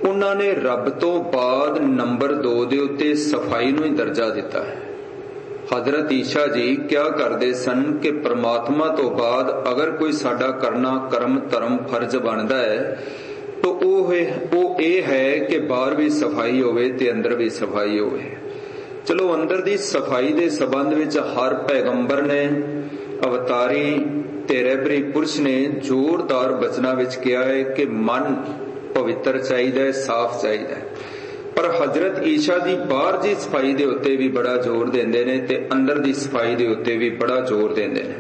ਉਹਨਾਂ ਨੇ ਰੱਬ ਤੋਂ ਬਾਅਦ ਨੰਬਰ 2 ਦੇ ਉੱਤੇ ਸਫਾਈ ਨੂੰ ਹੀ ਦਰਜਾ ਦਿੱਤਾ ਹੈ। ਹਜ਼ਰਤ ਈਸ਼ਾ ਜੀ ਕਿਆ ਕਰਦੇ ਸਨ ਕਿ ਪ੍ਰਮਾਤਮਾ ਤੋਂ ਬਾਅਦ ਅਗਰ ਕੋਈ ਸਾਡਾ ਕਰਨਾ ਕਰਮ ਧਰਮ ਫਰਜ਼ ਬਣਦਾ ਹੈ ਤਾਂ ਉਹ ਇਹ ਹੈ ਕਿ ਬਾਹਰ ਵੀ ਸਫਾਈ ਹੋਵੇ ਤੇ ਅੰਦਰ ਵੀ ਸਫਾਈ ਹੋਵੇ। ਚਲੋ ਅੰਦਰ ਦੀ ਸਫਾਈ ਦੇ ਸੰਬੰਧ ਵਿੱਚ ਹਰ ਪੈਗੰਬਰ ਨੇ, ਅਵਤਾਰੀ ਤੇ ਰਹਿਬਰੀ ਪੁਰਸ਼ ਨੇ ਜ਼ੋਰਦਾਰ ਬਚਨਾਂ ਵਿੱਚ ਕਿਹਾ ਹੈ ਕਿ ਮਨ ਪਵਿੱਤਰ ਚਾਹੀਦਾ ਹੈ, ਸਾਫ਼ ਚਾਹੀਦਾ ਹੈ। ਪਰ ਹਜ਼ਰਤ ਈਸ਼ਾ ਦੀ ਬਾਹਰ ਦੀ ਸਫਾਈ ਦੇ ਉੱਤੇ ਵੀ ਬੜਾ ਜ਼ੋਰ ਦਿੰਦੇ ਨੇ ਤੇ ਅੰਦਰ ਦੀ ਸਫਾਈ ਦੇ ਉੱਤੇ ਵੀ ਬੜਾ ਜ਼ੋਰ ਦਿੰਦੇ ਨੇ।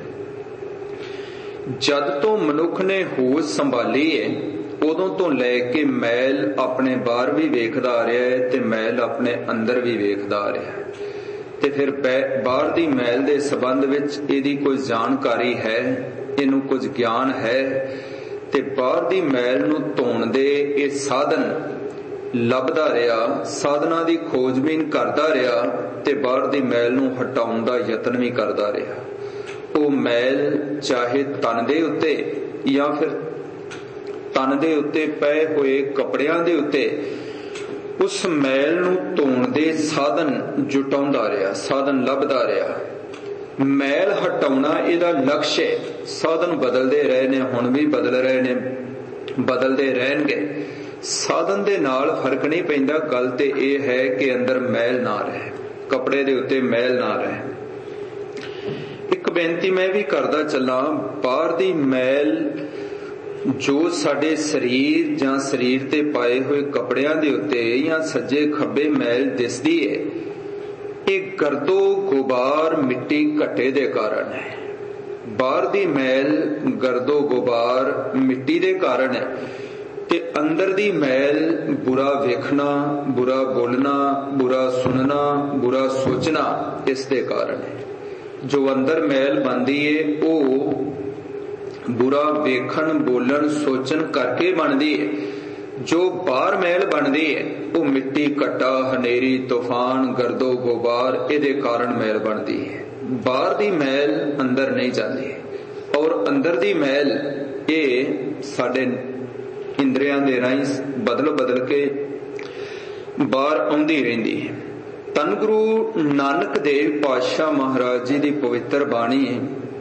ਜਦ ਤੋਂ ਮਨੁੱਖ ਨੇ ਹੋਸ਼ ਸੰਭਾਲੀ ਹੈ ਉਦੋਂ ਤੋਂ ਲੈ ਕੇ ਮੈਲ ਆਪਣੇ ਬਾਹਰ ਵੀ ਵੇਖਦਾ ਆ ਰਿਹਾ ਹੈ ਤੇ ਮੈਲ ਆਪਣੇ ਅੰਦਰ ਵੀ ਵੇਖਦਾ ਆ ਰਿਹਾ ਹੈ। ਤੇ ਫਿਰ ਬਾਹਰ ਦੀ ਮੈਲ ਦੇ ਸੰਬੰਧ ਵਿੱਚ ਇਹਦੀ ਕੋਈ ਜਾਣਕਾਰੀ ਹੈ, ਇਹਨੂੰ ਕੁਝ ਗਿਆਨ ਹੈ ਤੇ ਬਾਹਰ ਦੀ ਮੈਲ ਨੂੰ ਧੋਣ ਦੇ ਇਹ ਸਾਧਨ ਲੱਭਦਾ ਰਿਹਾ, ਸਾਧਨਾਂ ਦੀ ਖੋਜਬੀਨ ਕਰਦਾ ਰਿਹਾ ਤੇ ਬਾਹਰ ਦੀ ਮੈਲ ਨੂੰ ਹਟਾਉਣ ਦਾ ਯਤਨ ਵੀ ਕਰਦਾ ਰਿਹਾ। ਉਹ ਮੈਲ ਚਾਹੇ ਤਨ ਦੇ ਉੱਤੇ ਜਾਂ ਫਿਰ ਤਨ ਦੇ ਉੱਤੇ ਪਏ ਹੋਏ ਕੱਪੜਿਆਂ ਦੇ ਉੱਤੇ, ਉਸ ਮੈਲ ਨੂੰ ਧੋਣ ਦੇ ਸਾਧਨ ਜੁਟਾਉਂਦਾ ਰਿਹਾ, ਸਾਧਨ ਲੱਭਦਾ ਰਿਹਾ। ਮੈਲ ਹਟਾਉਣਾ ਇਹਦਾ ਲਕਸ਼ ਹੈ। ਸਾਧਨ ਬਦਲਦੇ ਰਹੇ ਨੇ, ਹੁਣ ਵੀ ਬਦਲ ਰਹੇ ਨੇ, ਬਦਲਦੇ ਰਹਿਣਗੇ। ਸਾਧਨ ਦੇ ਨਾਲ ਫਰਕ ਨਹੀਂ ਪੈਂਦਾ। ਗੱਲ ਤੇ ਇਹ ਹੈ ਕਿ ਅੰਦਰ ਮੈਲ ਨਾ ਰਹੇ, ਕੱਪੜੇ ਦੇ ਉੱਤੇ ਮੈਲ ਨਾ ਰਹੇ। ਇੱਕ ਬੇਨਤੀ ਮੈਂ ਵੀ ਕਰਦਾ ਚੱਲਾਂ, ਬਾਹਰ ਦੀ ਮੈਲ ਜੋ ਸਾਡੇ ਸਰੀਰ ਜਾਂ ਸਰੀਰ ਤੇ ਪਾਏ ਹੋਏ ਕੱਪੜਿਆਂ ਦੇ ਉੱਤੇ ਜਾਂ ਸੱਜੇ ਖੱਬੇ ਮੈਲ ਦਿਸਦੀ ਹੈ, ਇਹ ਗਰਦੋ ਗੁਬਾਰ ਮਿੱਟੀ ਘੱਟੇ ਦੇ ਕਾਰਨ ਹੈ। ਬਾਹਰ ਦੀ ਮੈਲ ਗਰਦੋ ਗੁਬਾਰ ਮਿੱਟੀ ਦੇ ਕਾਰਨ ਹੈ ਤੇ ਅੰਦਰ ਦੀ ਮੈਲ ਬੁਰਾ ਵੇਖਣਾ, ਬੁਰਾ ਬੋਲਣਾ, ਬੁਰਾ ਸੁਣਨਾ, ਬੁਰਾ ਸੋਚਣਾ ਇਸ ਦੇ ਕਾਰਨ ਹੈ। ਜੋ ਅੰਦਰ ਮੈਲ ਬਣਦੀ ਹੈ ਉਹ ਬੁਰਾ ਵੇਖਣ, ਬੋਲਣ, ਸੋਚਣ ਕਰਕੇ ਬਣਦੀ ਹੈ। ਜੋ ਬਾਹਰ ਮੈਲ ਬਣਦੀ ਹੈ ਉਹ ਮਿੱਟੀ ਘੱਟਾ, ਹਨੇਰੀ, ਤੂਫਾਨ, ਗਰਦੋ ਗੁਬਾਰ ਇਹਦੇ ਕਾਰਨ ਮੈਲ ਬਣਦੀ ਹੈ। ਬਾਹਰ ਦੀ ਮੈਲ ਅੰਦਰ ਨਹੀਂ ਜਾਂਦੀ ਔਰ ਅੰਦਰ ਦੀ ਮੈਲ ਇਹ ਸਾਡੇ ਇੰਦਰੀਆਂ ਦੇ ਰਾਹੀਂ ਬਦਲ ਕੇ ਬਾਹਰ ਆਉਂਦੀ ਰਹਿੰਦੀ ਹੈ। ਧੰਨ ਗੁਰੂ ਨਾਨਕ ਦੇਵ ਪਾਤਸ਼ਾਹ ਮਹਾਰਾਜ ਜੀ ਦੀ ਪਵਿੱਤਰ ਬਾਣੀ ਹੈ।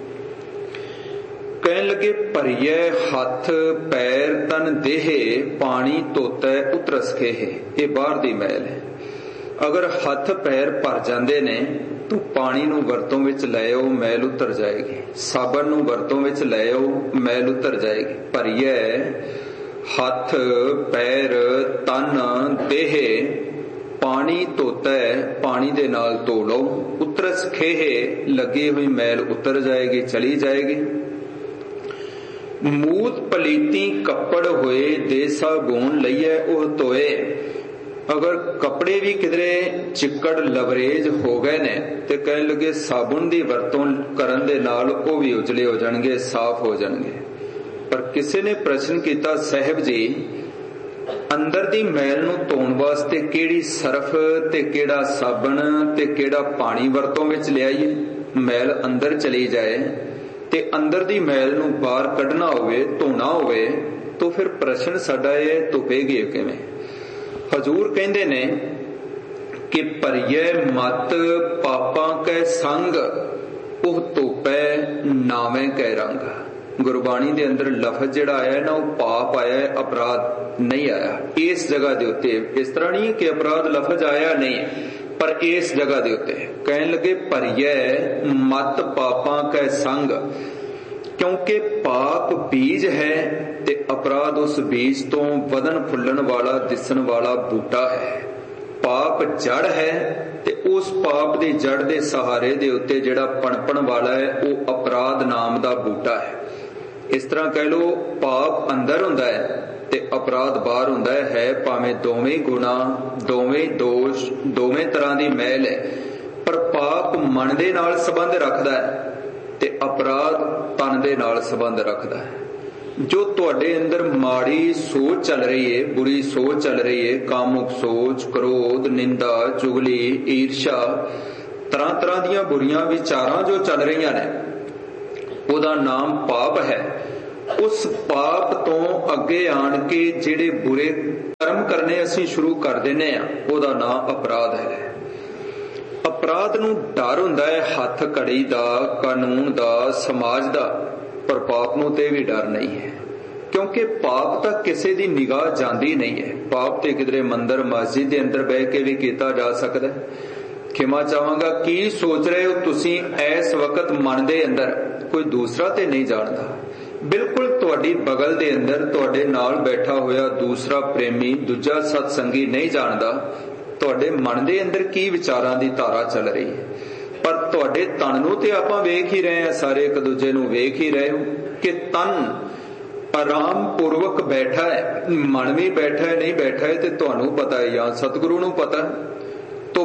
ਕਹਿਣ ਲੱਗੇ, ਭਰੀਏ ਹੱਥ ਪੈਰ ਤਨ ਦੇਹ, ਪਾਣੀ ਧੋਤੈ ਉਤਰਸ ਖੇਹ। ਇਹ ਬਾਹਰ ਦੀ ਮੈਲ ਹੈ। ਅਗਰ ਹੱਥ ਪੈਰ ਭਰ ਜਾਂਦੇ ਨੇ ਤਾਂ ਪਾਣੀ ਨੂੰ ਵਰਤੋਂ ਵਿੱਚ ਲੈ ਆਓ, ਮੈਲ ਉਤਰ ਜਾਏਗੀ। ਸਾਬਣ ਨੂੰ ਵਰਤੋਂ ਵਿੱਚ ਲੈ ਆਓ, ਮੈਲ ਉਤਰ ਜਾਏਗੀ। ਭਰੀਏ ਹੱਥ ਪੈਰ ਤਨ ਦੇਹ, ਪਾਣੀ ਧੋਤਾ, ਪਾਣੀ ਦੇ ਨਾਲ ਧੋ ਲਓ। ਉਤਰਸ ਖੇਹ, ਲੱਗੀ ਹੋਈ ਮੈਲ ਉਤਰ ਜਾਏਗੀ, ਚਲੀ ਜਾਏਗੀ। ਮੂਤ ਪਲੀਤੀ ਕੱਪੜ ਹੋਏ, ਦੇ ਸਾਬੂਨ ਲਈਏ ਉਹ ਧੋਏ। ਅਗਰ ਕੱਪੜੇ ਵੀ ਕਿਧਰੇ ਚਿੱਕੜ ਲਵਰੇਜ ਹੋ ਗਏ ਨੇ ਤੇ ਕਹਿਣ ਲੱਗੇ ਸਾਬੁਨ ਦੀ ਵਰਤੋਂ ਕਰਨ ਦੇ ਨਾਲ ਉਹ ਵੀ ਉਜਲੇ ਹੋ ਜਾਣਗੇ, ਸਾਫ਼ ਹੋ ਜਾਣਗੇ। ਪਰ ਕਿਸੇ ਨੇ ਪ੍ਰਸ਼ਨ ਕੀਤਾ, ਸਾਹਿਬ ਜੀ ਅੰਦਰ ਦੀ ਮੈਲ ਨੂੰ ਧੋਣ ਵਾਸਤੇ ਕਿਹੜੀ ਸਰਫ ਤੇ ਕਿਹੜਾ ਸਾਬਣ ਤੇ ਕਿਹੜਾ ਪਾਣੀ ਵਰਤੋਂ ਵਿੱਚ ਲਿਆਈਏ? ਮੈਲ ਅੰਦਰ ਚਲੀ ਜਾਏ ਤੇ ਅੰਦਰ ਦੀ ਮੈਲ ਨੂੰ ਬਾਹਰ ਕੱਢਣਾ ਹੋਵੇ, ਧੋਣਾ ਹੋਵੇ ਤਾਂ ਫਿਰ ਪ੍ਰਸ਼ਨ ਸਾਡਾ ਇਹ ਧੁਪੇਗੀ ਕਿਵੇਂ? ਹਜ਼ੂਰ ਕਹਿੰਦੇ ਨੇ ਕਿ ਭਰੀਏ ਮਤ ਪਾਪਾਂ ਕੈ ਸੰਗ, ਉਹ ਧੋਪੈ ਨਾਵੇਂ ਕੈ ਰੰਗ। ਗੁਰਬਾਣੀ ਦੇ ਅੰਦਰ ਲਫ਼ਜ਼ ਜਿਹੜਾ ਆਇਆ ਨਾ ਉਹ ਪਾਪ ਆਇਆ, ਅਪਰਾਧ ਨਹੀਂ ਆਇਆ। ਇਸ ਜਗ੍ਹਾ ਦੇ ਉੱਤੇ ਇਸ ਤਰ੍ਹਾਂ ਨਹੀਂ ਕਿ ਅਪਰਾਧ ਲਫ਼ਜ਼ ਆਇਆ ਨਹੀਂ, ਪਰ ਇਸ ਜਗ੍ਹਾ ਦੇ ਉੱਤੇ ਕਹਿਣ ਲੱਗੇ ਭਰੀਏ ਮਤ ਪਾਪਾਂ ਕੈ ਸੰਗ, ਕਿਉਂਕਿ ਪਾਪ ਬੀਜ ਹੈ ਤੇ ਅਪਰਾਧ ਉਸ ਬੀਜ ਤੋਂ ਵਧਣ ਫੁੱਲਣ ਵਾਲਾ ਦਿਸਣ ਵਾਲਾ ਬੂਟਾ ਹੈ। ਪਾਪ ਜੜ ਹੈ ਤੇ ਉਸ ਪਾਪ ਦੀ ਜੜ ਦੇ ਸਹਾਰੇ ਦੇ ਉੱਤੇ ਜਿਹੜਾ ਪਣਪਣ ਵਾਲਾ ਹੈ ਉਹ ਅਪਰਾਧ ਨਾਮ ਦਾ ਬੂਟਾ ਹੈ। ਇਸ ਤਰ੍ਹਾਂ ਕਹਿ ਲਓ, ਪਾਪ ਅੰਦਰ ਹੁੰਦਾ ਹੈ ਤੇ ਅਪਰਾਧ ਬਾਹਰ ਹੁੰਦਾ ਹੈ। ਭਾਵੇਂ ਦੋਵੇਂ ਗੁਣਾ, ਦੋਵੇਂ ਦੋਸ਼, ਦੋਵੇਂ ਤਰ੍ਹਾਂ ਦੀ ਮੈਲ ਹੈ, ਪਰ ਪਾਪ ਮਨ ਦੇ ਨਾਲ ਸੰਬੰਧ ਰੱਖਦਾ ਹੈ ਤੇ ਅਪਰਾਧ ਤਨ ਦੇ ਨਾਲ ਸੰਬੰਧ ਰੱਖਦਾ ਹੈ। ਜੋ ਤੁਹਾਡੇ ਅੰਦਰ ਮਾੜੀ ਸੋਚ ਚੱਲ ਰਹੀ ਹੈ, ਬੁਰੀ ਸੋਚ ਚੱਲ ਰਹੀ ਹੈ, ਕਾਮੁਕ ਸੋਚ, ਕ੍ਰੋਧ, ਨਿੰਦਾ, ਚੁਗਲੀ, ਈਰਸ਼ਾ, ਤਰ੍ਹਾਂ ਤਰ੍ਹਾਂ ਦੀਆਂ ਬੁਰੀਆਂ ਵਿਚਾਰਾਂ ਜੋ ਚੱਲ ਰਹੀਆਂ ਨੇ, ਉਹਦਾ ਨਾਮ ਪਾਪ ਹੈ। ਉਸ ਪਾਪ ਤੋਂ ਅੱਗੇ ਆਣ ਕੇ ਜਿਹੜੇ ਬੁਰੇ ਕਰਮ ਕਰਨੇ ਅਸੀਂ ਸ਼ੁਰੂ ਕਰ ਦਿੰਦੇ ਆ, ਉਹਦਾ ਨਾਂ ਅਪਰਾਧ ਹੈ। ਅਪਰਾਧ ਨੂੰ ਡਰ ਹੁੰਦਾ ਹੈ ਹੱਥ ਘੜੀ ਦਾ, ਕਾਨੂੰਨ ਦਾ, ਸਮਾਜ ਦਾ, ਪਰ ਪਾਪ ਨੂੰ ਤੇ ਵੀ ਡਰ ਨਹੀਂ ਹੈ, ਕਿਉਂਕਿ ਪਾਪ ਤਾਂ ਕਿਸੇ ਦੀ ਨਿਗਾਹ ਜਾਂਦੀ ਨਹੀਂ ਹੈ। ਪਾਪ ਤੇ ਕਿਧਰੇ ਮੰਦਰ ਮਸਜਿਦ ਦੇ ਅੰਦਰ ਬਹਿ ਕੇ ਵੀ ਕੀਤਾ ਜਾ ਸਕਦਾ। ਖਿਮਾ ਚਾਹਾਂਗਾ, ਕੀ ਸੋਚ ਰਹੇ ਹੋ ਤੁਸੀਂ ਇਸ ਵਕਤ ਮਨ ਦੇ ਅੰਦਰ? ਕੋਈ ਦੂਸਰਾ ਤੇ ਨਹੀਂ ਜਾਣਦਾ, ਬਿਲਕੁਲ ਤੁਹਾਡੀ ਬਗਲ ਦੇ ਅੰਦਰ ਤੁਹਾਡੇ ਨਾਲ ਬੈਠਾ ਹੋਇਆ ਦੂਸਰਾ ਪ੍ਰੇਮੀ, ਦੂਜਾ ਸਤਸੰਗੀ ਨਹੀਂ ਜਾਣਦਾ ਤੁਹਾਡੇ ਮਨ ਦੇ ਅੰਦਰ ਕੀ ਵਿਚਾਰਾਂ ਦੀ ਧਾਰਾ ਚੱਲ ਰਹੀ ਹੈ। ਪਰ ਤੁਹਾਡੇ ਤਨ ਨੂੰ ਤੇ ਆਪਾਂ ਵੇਖ ਹੀ ਰਹੇ ਹਾਂ, ਸਾਰੇ ਇੱਕ ਦੂਜੇ ਨੂੰ ਵੇਖ ਹੀ ਰਹੇ ਹੋ ਕਿ ਤਨ ਆਰਾਮ ਪੂਰਵਕ ਬੈਠਾ ਹੈ, ਮਨ ਵੀ ਬੈਠਾ ਹੈ ਨਹੀਂ ਬੈਠਾ ਹੈ ਤੇ ਤੁਹਾਨੂੰ ਪਤਾ ਹੈ ਜਾਂ ਸਤਿਗੁਰੂ ਨੂੰ ਪਤਾ ਹੈ। ਤੋ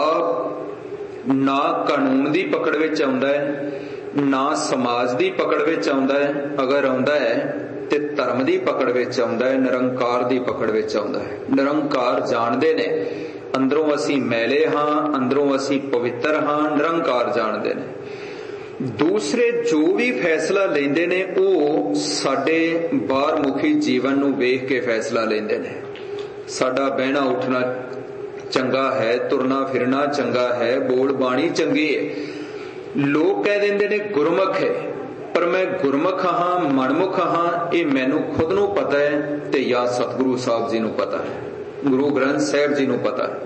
ਪਾਪ ਨਾ ਕਾਨੂੰਨ ਦੀ ਪਕੜ ਵਿੱਚ ਆਉਂਦਾ ਹੈ, ਨਾ ਸਮਾਜ ਦੀ ਪਕੜ ਵਿੱਚ ਆਉਂਦਾ ਹੈ, ਅਗਰ ਆਉਂਦਾ ਹੈ ਤੇ ਧਰਮ ਦੀ ਪਕੜ ਵਿੱਚ ਆਉਂਦਾ ਹੈ, ਨਿਰੰਕਾਰ ਦੀ ਪਕੜ ਵਿੱਚ ਆਉਂਦਾ ਹੈ। ਨਿਰੰਕਾਰ ਜਾਣਦੇ ਨੇ ਅੰਦਰੋਂ ਅਸੀਂ ਮੈਲੇ ਹਾਂ, ਅੰਦਰੋਂ ਅਸੀਂ ਪਵਿੱਤਰ ਹਾਂ, ਨਿਰੰਕਾਰ ਜਾਣਦੇ ਨੇ। ਦੂਸਰੇ ਜੋ ਵੀ ਫੈਸਲਾ ਲੈਂਦੇ ਨੇ ਉਹ ਸਾਡੇ ਬਾਹਰਮੁਖੀ ਜੀਵਨ ਨੂੰ ਵੇਖ ਕੇ ਫੈਸਲਾ ਲੈਂਦੇ ਨੇ। ਸਾਡਾ ਬਹਿਣਾ ਉੱਠਣਾ ਚੰਗਾ ਹੈ, ਤੁਰਨਾ ਫਿਰਨਾ ਚੰਗਾ ਹੈ, ਬੋਲ ਬਾਣੀ ਚੰਗੀ ਹੈ। ਲੋਕ ਕਹਿ ਦਿੰਦੇ ਨੇ ਗੁਰਮੁਖ ਹੈ, ਪਰ ਮੈਂ ਗੁਰਮੁਖ ਹਾਂ, ਮਨਮੁਖ ਹਾਂ, ਇਹ ਮੈਨੂੰ ਖੁਦ ਨੂੰ ਪਤਾ ਹੈ ਤੇ ਜਾਂ ਸਤਿਗੁਰੂ ਸਾਹਿਬ ਜੀ ਨੂੰ ਪਤਾ ਹੈ, ਗੁਰੂ ਗ੍ਰੰਥ ਸਾਹਿਬ ਜੀ ਨੂੰ ਪਤਾ ਹੈ।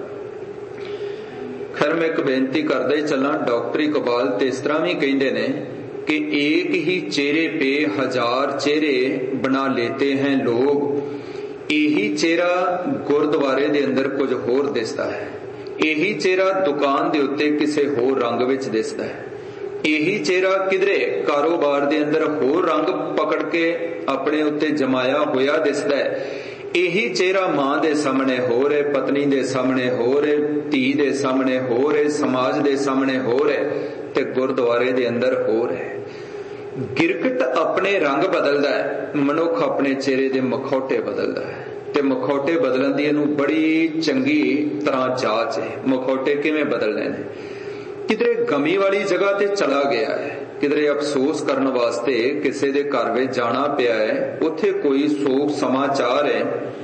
ਖੈਰ ਮੈਂ ਇੱਕ ਬੇਨਤੀ ਕਰਦਾ ਹੀ ਚੱਲਾਂ, ਡਾਕਟਰ ਇਕਬਾਲ ਤੇ ਇਸ ਤਰ੍ਹਾਂ ਵੀ ਕਹਿੰਦੇ ਨੇ ਕਿ ਏਕ ਹੀ ਚਿਹਰੇ ਪੇ ਹਜ਼ਾਰ ਚਿਹਰੇ ਬਣਾ ਲੇਤੇ ਹੈ ਲੋਗ। ਇਹੀ ਚਿਹਰਾ ਗੁਰਦੁਆਰੇ ਦੇ ਅੰਦਰ ਕੁਝ ਹੋਰ ਦਿਸਦਾ ਹੈ, ਇਹੀ ਚਿਹਰਾ ਦੁਕਾਨ ਦੇ ਉੱਤੇ ਕਿਸੇ ਹੋਰ ਰੰਗ ਵਿੱਚ ਦਿਸਦਾ ਹੈ, ਇਹੀ ਚਿਹਰਾ ਕਿਧਰੇ ਕਾਰੋਬਾਰ ਦੇ ਅੰਦਰ ਹੋਰ ਰੰਗ ਪਕੜ ਕੇ ਆਪਣੇ ਉੱਤੇ ਜਮਾਇਆ ਹੋਇਆ ਦਿਸਦਾ ਹੈ। ਇਹੀ ਚਿਹਰਾ ਮਾਂ ਦੇ ਸਾਹਮਣੇ ਹੋ ਰਿਹਾ, ਪਤਨੀ ਦੇ ਸਾਹਮਣੇ ਹੋ ਰਿਹਾ, ਧੀ ਦੇ ਸਾਹਮਣੇ ਹੋ ਰਿਹਾ, ਸਮਾਜ ਦੇ ਸਾਹਮਣੇ ਹੋ ਰਿਹਾ ਤੇ ਗੁਰਦੁਆਰੇ ਦੇ ਅੰਦਰ ਹੋ ਰਿਹਾ। ਗਿਰਗਟ ਆਪਣੇ ਰੰਗ ਬਦਲਦਾ ਹੈ, ਮਨੁੱਖ ਆਪਣੇ ਚਿਹਰੇ ਦੇ ਮਖੌਟੇ ਬਦਲਦਾ ਹੈ ਤੇ ਮਖੌਟੇ ਬਦਲਣ ਦੀ ਇਹਨੂੰ ਬੜੀ ਚੰਗੀ ਤਰ੍ਹਾਂ ਜਾਚ ਹੈ। ਮਖੌਟੇ ਕਿਵੇਂ ਬਦਲਣੇ ਨੇ? ਕਿਧਰੇ ਗਮੀ ਵਾਲੀ ਜਗ੍ਹਾ ਤੇ ਚਲਾ ਗਿਆ ਹੈ, ਕਿਧਰੇ ਅਫਸੋਸ ਕਰਨ ਵਾਸਤੇ ਕਿਸੇ ਦੇ ਘਰ ਵਿੱਚ ਜਾਣਾ ਪਿਆ ਹੈ, ਉੱਥੇ ਕੋਈ ਸੋਗ ਸਮਾਚਾਰ ਹੈ,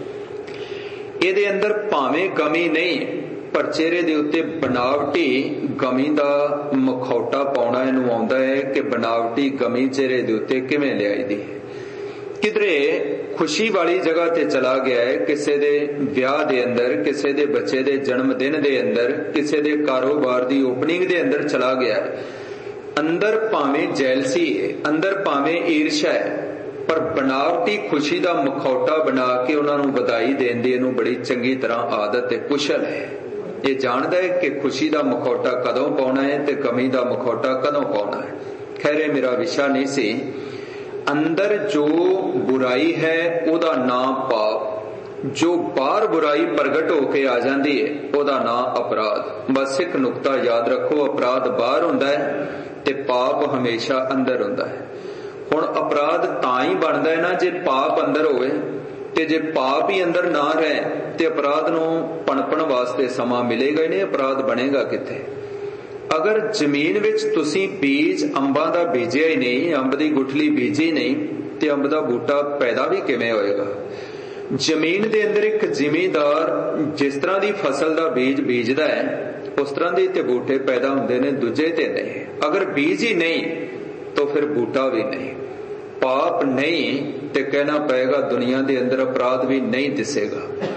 ਇਹਦੇ ਅੰਦਰ ਭਾਵੇਂ ਗਮੀ ਨਹੀਂ ਪਰ ਚਿਹਰੇ ਦੇ ਉੱਤੇ ਬਨਾਵਟੀ ਗਮੀ ਦਾ ਮਖੌਟਾ ਪਾਉਣਾ ਇਹਨੂੰ ਆਉਂਦਾ ਹੈ ਕਿ ਬਨਾਵਟੀ ਗਮੀ ਚਿਹਰੇ ਦੇ ਉੱਤੇ ਕਿਵੇਂ ਲਿਆਈ ਦੀ। ਕਿਧਰੇ ਖੁਸ਼ੀ ਵਾਲੀ ਜਗ੍ਹਾ ਤੇ ਚਲਾ ਗਿਆ ਹੈ, ਕਿਸੇ ਦੇ ਵਿਆਹ ਦੇ ਅੰਦਰ, ਕਿਸੇ ਦੇ ਬੱਚੇ ਦੇ ਜਨਮ ਦਿਨ ਦੇ ਅੰਦਰ, ਕਿਸੇ ਦੇ ਕਾਰੋਬਾਰ ਦੀ ਓਪਨਿੰਗ ਦੇ ਅੰਦਰ ਚਲਾ ਗਿਆ ਹੈ। ਅੰਦਰ ਭਾਵੇਂ ਜੈਲਸੀ ਹੈ, ਅੰਦਰ ਭਾਵੇਂ ਈਰਸ਼ਾ ਹੈ, ਪਰ ਬਨਾਵਟੀ ਖੁਸ਼ੀ ਦਾ ਮਖੌਟਾ ਬਣਾ ਕੇ ਉਹਨਾਂ ਨੂੰ ਵਧਾਈ ਦੇਣ ਦੀ ਇਹਨੂੰ ਬੜੀ ਚੰਗੀ ਤਰ੍ਹਾਂ ਆਦਤ ਤੇ ਕੁਸ਼ਲ ਹੈ। ਇਹ ਜਾਣਦਾ ਹੈ ਕਿ ਖੁਸ਼ੀ ਦਾ ਮਖੌਟਾ ਕਦੋਂ ਪਾਉਣਾ ਹੈ ਤੇ ਗਮੀ ਦਾ ਮਖੌਟਾ ਕਦੋਂ ਪਾਉਣਾ ਹੈ। ਖੈਰ ਇਹ ਮੇਰਾ ਵਿਸ਼ਾ ਨਹੀਂ ਸੀ। ਅੰਦਰ ਜੋ ਬੁਰਾਈ ਹੈ ਉਹਦਾ ਨਾਮ ਪਾਪ, ਜੋ ਬਾਹਰ ਬੁਰਾਈ ਪ੍ਰਗਟ ਹੋ ਕੇ ਆ ਜਾਂਦੀ ਹੈ ਉਹਦਾ ਨਾਮ ਅਪਰਾਧ। ਬਸ ਇੱਕ ਨੁਕਤਾ ਯਾਦ ਰੱਖੋ, ਅਪਰਾਧ ਬਾਹਰ ਹੁੰਦਾ ਹੈ ਤੇ ਪਾਪ ਹਮੇਸ਼ਾ ਅੰਦਰ ਹੁੰਦਾ ਹੈ। ਹੁਣ ਅਪਰਾਧ ਤਾਂ ਹੀ ਬਣਦਾ ਹੈ ਨਾ ਜੇ ਪਾਪ ਅੰਦਰ ਹੋਵੇ, ਤੇ ਜੇ ਪਾਪ ਹੀ ਅੰਦਰ ਨਾ ਰਹੇ ਤੇ ਅਪਰਾਧ ਨੂੰ ਪਣਪਣ ਵਾਸਤੇ ਸਮਾਂ ਮਿਲੇਗਾ ਹੀ ਨਹੀਂ, ਅਪਰਾਧ ਬਣੇਗਾ ਕਿੱਥੇ? ਅਗਰ ਜ਼ਮੀਨ ਵਿੱਚ ਤੁਸੀਂ ਬੀਜ ਅੰਬਾਂ ਦਾ ਬੀਜਿਆ ਹੀ ਨਹੀਂ, ਅੰਬ ਦੀ ਗੁਠਲੀ ਬੀਜੀ ਨਹੀਂ, ਤੇ ਅੰਬ ਦਾ ਬੂਟਾ ਪੈਦਾ ਵੀ ਕਿਵੇਂ ਹੋਏਗਾ? ਜ਼ਮੀਨ ਦੇ ਅੰਦਰ ਇੱਕ ਜ਼ਿਮੀਂਦਾਰ ਜਿਸ ਤਰ੍ਹਾਂ ਦੀ ਫਸਲ ਦਾ ਬੀਜ ਬੀਜਦਾ ਹੈ ਉਸ ਤਰ੍ਹਾਂ ਦੇ ਤੇ ਬੂਟੇ ਪੈਦਾ ਹੁੰਦੇ ਨੇ, ਦੂਜੇ ਤੇ ਨਹੀਂ। ਅਗਰ ਬੀਜ ਹੀ ਨਹੀਂ ਤਾਂ ਫਿਰ ਬੂਟਾ ਵੀ ਨਹੀਂ। ਪਾਪ ਨਹੀਂ ਤੇ ਕਹਿਣਾ ਪਏਗਾ ਦੁਨੀਆ ਦੇ ਅੰਦਰ ਅਪਰਾਧ ਵੀ ਨਹੀਂ ਦਿਸੇਗਾ।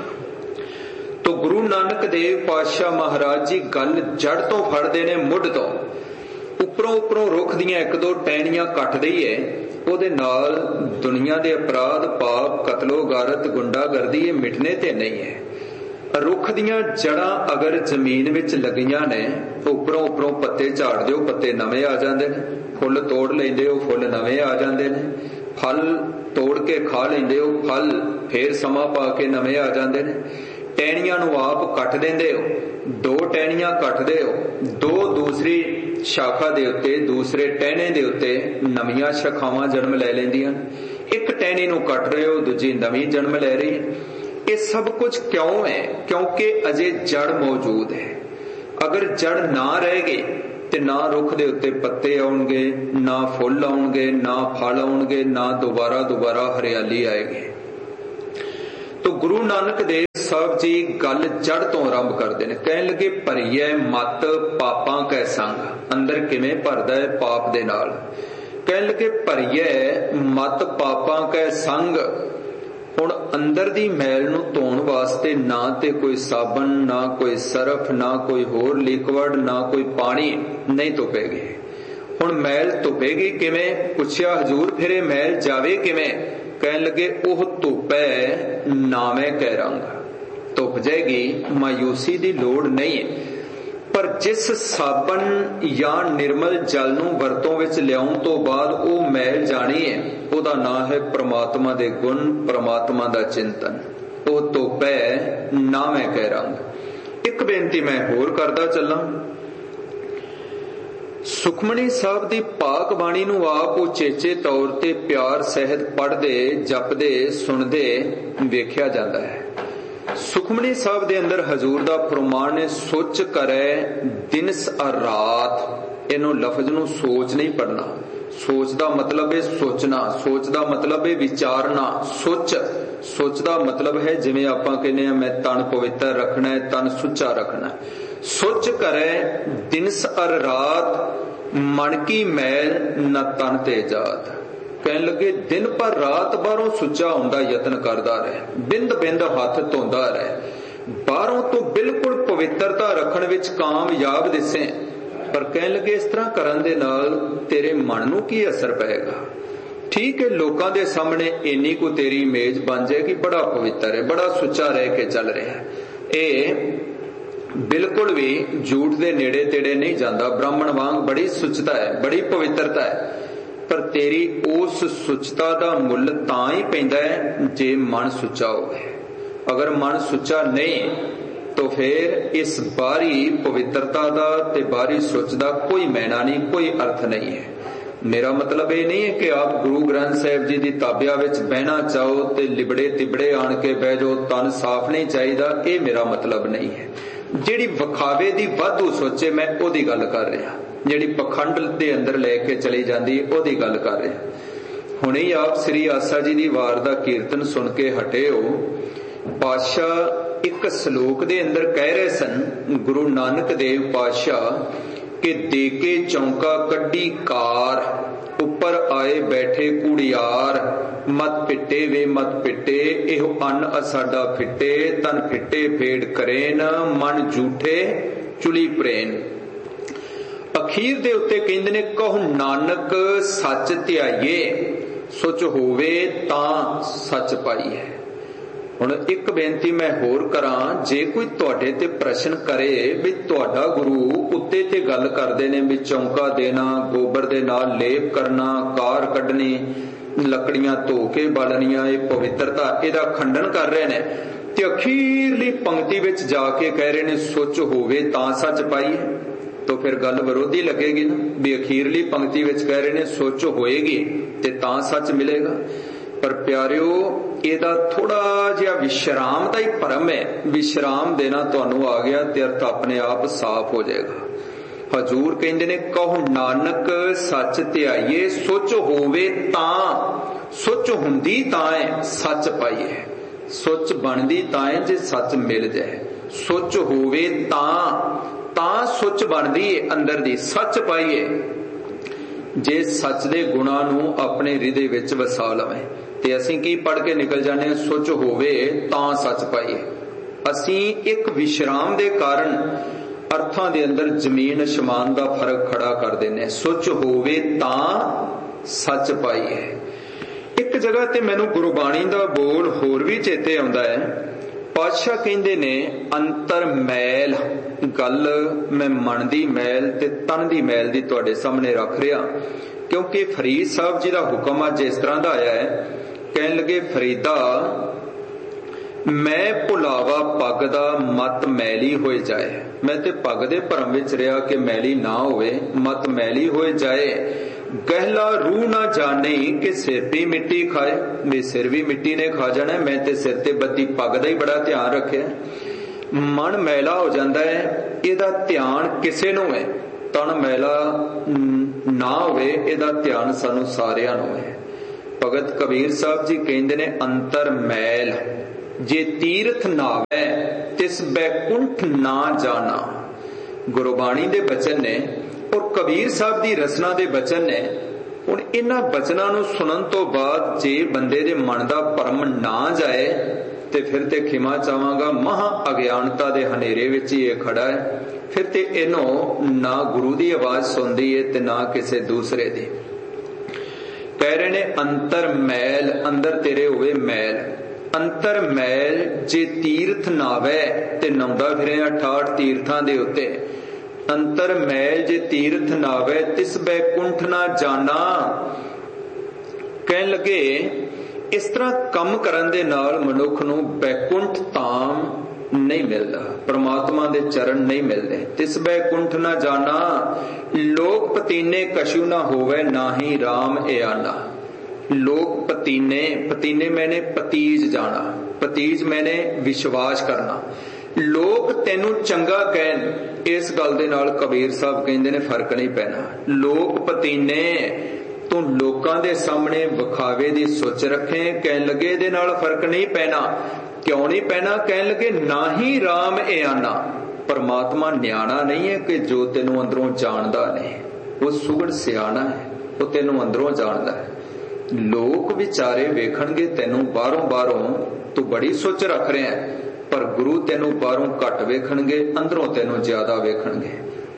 ਤੋ ਗੁਰੂ ਨਾਨਕ ਦੇਵ ਪਾਤਸ਼ਾਹ ਮਹਾਰਾਜ ਜੀ ਗੱਲ ਜੜ ਤੋਂ ਫੜਦੇ ਨੇ, ਮੁੱਢ ਤੋਂ। ਉੱਪਰੋਂ ਰੁੱਖ ਦੀਆਂ ਇੱਕ ਦੋ ਟਹਿਣੀਆਂ ਕੱਟ ਦਈਏ, ਉਹਦੇ ਨਾਲ ਦੁਨੀਆ ਦੇ ਅਪਰਾਧ, ਪਾਪ, ਕਤਲੋ ਗਾਰਤ, ਗੁੰਡਾਗਰਦੀ ਇਹ ਮਿਟਨੇ ਤੇ ਨਹੀਂ ਹੈ। ਰੁੱਖ ਦੀਆਂ ਜੜਾਂ ਅਗਰ ਜ਼ਮੀਨ ਵਿੱਚ ਲੱਗੀਆਂ ਨੇ, ਉੱਪਰੋਂ ਪੱਤੇ ਝਾੜ ਦਿਓ, ਪੱਤੇ ਨਵੇਂ ਆ ਜਾਂਦੇ ਨੇ। ਫੁੱਲ ਤੋੜ ਲੈਂਦੇ ਹੋ, ਫੁੱਲ ਨਵੇਂ ਆ ਜਾਂਦੇ ਨੇ। ਫਲ ਤੋੜ ਕੇ ਖਾ ਲੈਂਦੇ ਹੋ, ਫਲ ਫੇਰ ਸਮਾਂ ਪਾ ਕੇ ਨਵੇਂ ਆ ਜਾਂਦੇ ਨੇ। ਟਹਿਣੀਆਂ ਨੂੰ ਆਪ ਕੱਟ ਦਿੰਦੇ ਹੋ, ਦੋ ਟਹਿਣੀਆਂ ਕੱਟਦੇ ਹੋ, ਦੋ ਦੂਸਰੀ ਸ਼ਾਖਾ ਦੇ ਉੱਤੇ, ਦੂਸਰੇ ਟਹਿਣੇ ਦੇ ਉੱਤੇ ਨਵੀਆਂ ਸ਼ਾਖਾਵਾਂ ਜਨਮ ਲੈ ਲੈਂਦੀਆਂ। ਇੱਕ ਟਹਿਣੀ ਨੂੰ ਕੱਟ ਰਹੇ ਹੋ, ਦੂਜੀ ਨਵੀਂ ਜਨਮ ਲੈ ਰਹੀ ਹੈ। ਇਹ ਸਭ ਕੁਝ ਕਿਉਂ ਹੈ? ਕਿਉਂਕਿ ਅਜੇ ਜੜ ਮੌਜੂਦ ਹੈ। ਅਗਰ ਜੜ ਨਾ ਰਹਿ ਗਈ ਤੇ ਨਾ ਰੁੱਖ ਦੇ ਉੱਤੇ ਪੱਤੇ ਆਉਣਗੇ, ਨਾ ਫੁੱਲ ਆਉਣਗੇ, ਨਾ ਫਲ ਆਉਣਗੇ, ਨਾ ਦੁਬਾਰਾ ਹਰਿਆਲੀ ਆਏਗੀ। तो गुरु नानक देव साहब जी गल जड़ तो आरंभ करते हैं। कहन लगे भरीए मत पापां कै संग, अंदर किवें भरदा है पाप दे नाल। कहन लगे भरीए मत पापां कै संग, हुण अंदर दी मैल नूं धोण वास्ते ना ते कोई साबन, ना कोई सरफ, ना कोई होर लिक्विड, ना कोई पानी नहीं धुपेगी। हुण मैल धुपेगी किवें? पुछया हजूर फिर ये मैल जावे किवें? कहन लगे ओह धुपै नावे कै रंग, धुप जाएगी, मायूसी दी लोड़ नहीं है। पर जिस साबन या निर्मल जल नूं वरतों विच लियाउण तो बाद ओह मैल जानी है, ओहदा नाम है परमात्मा दे गुण, परमात्मा दा चिंतन। ओह धुपै नावे कै रंग। एक बेनती मैं होर करदा चलां। सुखमनी साहब दी पाक बाणी नूं आप उचेचे तौर ते प्यार सहित पढ़दे, जपदे, सुनदे वेख्या जांदा है। सुखमनी साहब दे अंदर हजूर दा फरमान है, सोच करे दिनस और रात। इन्हों लफज नूं सोच नहीं पढ़ना। सोच दा मतलब है सोचना, सोच दा मतलब है विचारना। सोच दा मतलब है जिवें आपां कहने आ मैं तन पवित्र रखना है, तन सुच्चा रखना है। सोच करे दिनस और रात, मन की मैल न तन ते जात। कहन लगे दिन पर रात बाहरों सुच्चा होंदा यतन करदा रहे, बिंद बिंद हाथ धोंदा रहे, बाहरों तो बिल्कुल पवित्रता रखण विच कामयाब दिसे। पर कहन लगे इस तरह करन दे नाल तेरे मन नूं की असर पएगा? ठीक है, लोकां दे सामने इन्नी को तेरी इमेज बन जाएगी, बड़ा पवित्र है, बड़ा सुच्चा रह के चल रहा है। ये बिल्कुल भी झूठ दे नेड़े तेड़े नहीं जाता, ब्राह्मण वांग बड़ी सुचता है, बड़ी पवित्रता है। पर तेरी उस सुचता दा मुल तां ही पैंदा है जे मन सुच्चा होवे। अगर मन सुच्चा नहीं तो फिर इस बाहरी पवित्रता दा ते बाहरी सुच दा कोई मैना नहीं, कोई अर्थ नहीं है। मेरा मतलब ये नहीं है कि आप गुरु ग्रंथ साहिब जी की ताबिया विच बहना चाहो ते लिबड़े तिबड़े आन के बह जाओ, तन साफ नहीं चाहिदा, ये मेरा मतलब नहीं है। जिहड़ी विखावे दी वाधू सोचे मैं ओदी गल कर रहा, जिहड़ी पखंड दे अंदर लेके चली जाती ओदी गल कर रहा। हुणे ही आप श्री आसा जी दी वार दा कीर्तन सुन के हटे हो। पातशाह एक श्लोक दे अंदर कह रहे सन, गुरु नानक देव पातशाह कि देके चौंका कड्डी कार, ऊपर आए बैठे कुड़ियार, मत पिटे वे मत पिटे, एहो अन असाडा फिटे, तन फिटे फेड़ करेन, मन झूठे चुली प्रेन। अखीर दे उत्ते कहंदे ने कहो नानक सच ध्याइए, सुच होवे तां सच पाईए। हुण एक बेनती मैं होर करां, जे कोई तुहाडे ते प्रश्न करे भी तुहाडा गुरु उत्ते ते गल करदे ने भी चौंका देना, गोबर दे नाल लेप करना, कार कढनी, लकड़ियां धो के बालनियां, ये पवित्रता इहदा खंडन कर रहे ने ते अखीरली पंक्ति विच जाके कह रहे ने सुच होवे तां सच पाईए। तो फिर गल विरोधी लगेगी ना, भी अखीरली पंक्ति विच कह रहे ने सुच होएगी ते तां सच मिलेगा। पर प्यारिओ ਇਹਦਾ थोड़ा जिहा विश्राम का ही भरम है, विश्राम देना तुहानू आ गया ते अर्थ अपने आप साफ हो जाएगा। हजूर कहंदे ने कहो नानक सच ध्याइए, सुच होवे तां, सुच हुंदी तां है सच पाईए, सुच बनदी तां है जे सच मिल जाए। सुच होवे तां सुच बनदी है अंदर दी, सच पाईए जे सच दे गुणां नू अपने हृदय विच वसा लवे। ते असीं की पढ़ के निकल जाने, सुच होवे तां सच पाईए। असीं एक विश्राम दे कारण अर्थां दे अंदर जमीन आसमान दा फर्क खड़ा कर देने। सुच होवे तां सच पाईए। एक जगह ते मैनू गुरबाणी दा बोल होर भी चेते आउंदा है। पातशाह कहंदे ने अंतर मैल, गल मैं मन दी मैल ते तन दी मैल दी तुहाडे सामने रख रिहा, क्योंकि फरीद साहब जी दा हुक्म अज इस तरह दा आया है। कहन लगे फरीदा मैं भुलावा पग दा मत मैली होए जाए। मैं ते पग दे भरम विच रहा कि मैली ना होवे, मत मैली होए जाए। गहला रूह ना जाने कि सिर भी मिट्टी खाए, मेरे सिर भी मिट्टी ने खा जाना। मैं ते सिर ते बद्दी पग दा ही बड़ा ध्यान रखिया। मन मैला हो जाता है, इहदा ध्यान किसे नूं है, तन मैला ना होवे, इहदा ध्यान सानू सारियां नूं है। भगत कबीर साहब जी कहंदे ने अंतर मैल, जे तीर्थ नावै तिस बैकुंठ ना जाना। गुरबाणी दे बचन ने और कबीर साहब दी रचना दे बचन ने। हुण इन्हां बचनां नूं सुनन तो बाद जे बंदे दे मन दा भरम ना जाए ते फिर ते खिमा चाहांगा महा अज्ञानता दे हनेरे विच ही ये खड़ा है। फिर ते इन्हों ना गुरु दी आवाज सुनदी है ते ना किसी दूसरे दी। कह रहे ने अंतर मैल, अंदर तेरे होवे मैल। अंतर मैल जे तीर्थ नावै ते नौंदा फिरे 68 तीर्थां दे उत्ते। अंतर मैल जे तीर्थ नावै तिस बैकुंठ ना जाना। कहन लगे इस तरह कम करन दे नाल मनुख नूं बैकुंठ धाम नहीं मिलता, परमात्मा दे चरण नहीं मिलते। तिस बैकुंठ ना जाना लोक पतीने कछु ना होवे नाही राम एआना। लोक पतीने, पतीने मैंने पतीज जाना, पतीज मैंने विश्वास करना। लोग तेनू चंगा कहन, इस गल दे नाल कबीर साहब कहंदे ने फर्क नहीं पैना। लोक पतीने तू लोकां दे सामने विखावे दी सोच रखे, कहन लगे इहदे नाल फर्क नहीं पैना। क्यों नहीं पैना? कहन लगे ना ही राम ए आना। परमात्मा न्याणा नहीं है कि जो तेनू अंदरों जानदा नहीं, वो सुगड़ सियाणा है, वो तेनू अंदरों जानदा है। लोग विचारे वेखणगे तेनू बाहरों बाहरों तू बड़ी सोच रख रहे हैं, पर गुरु तेनू बाहरों घट वेखणगे, अंदरों तेनू ज्यादा वेखणगे।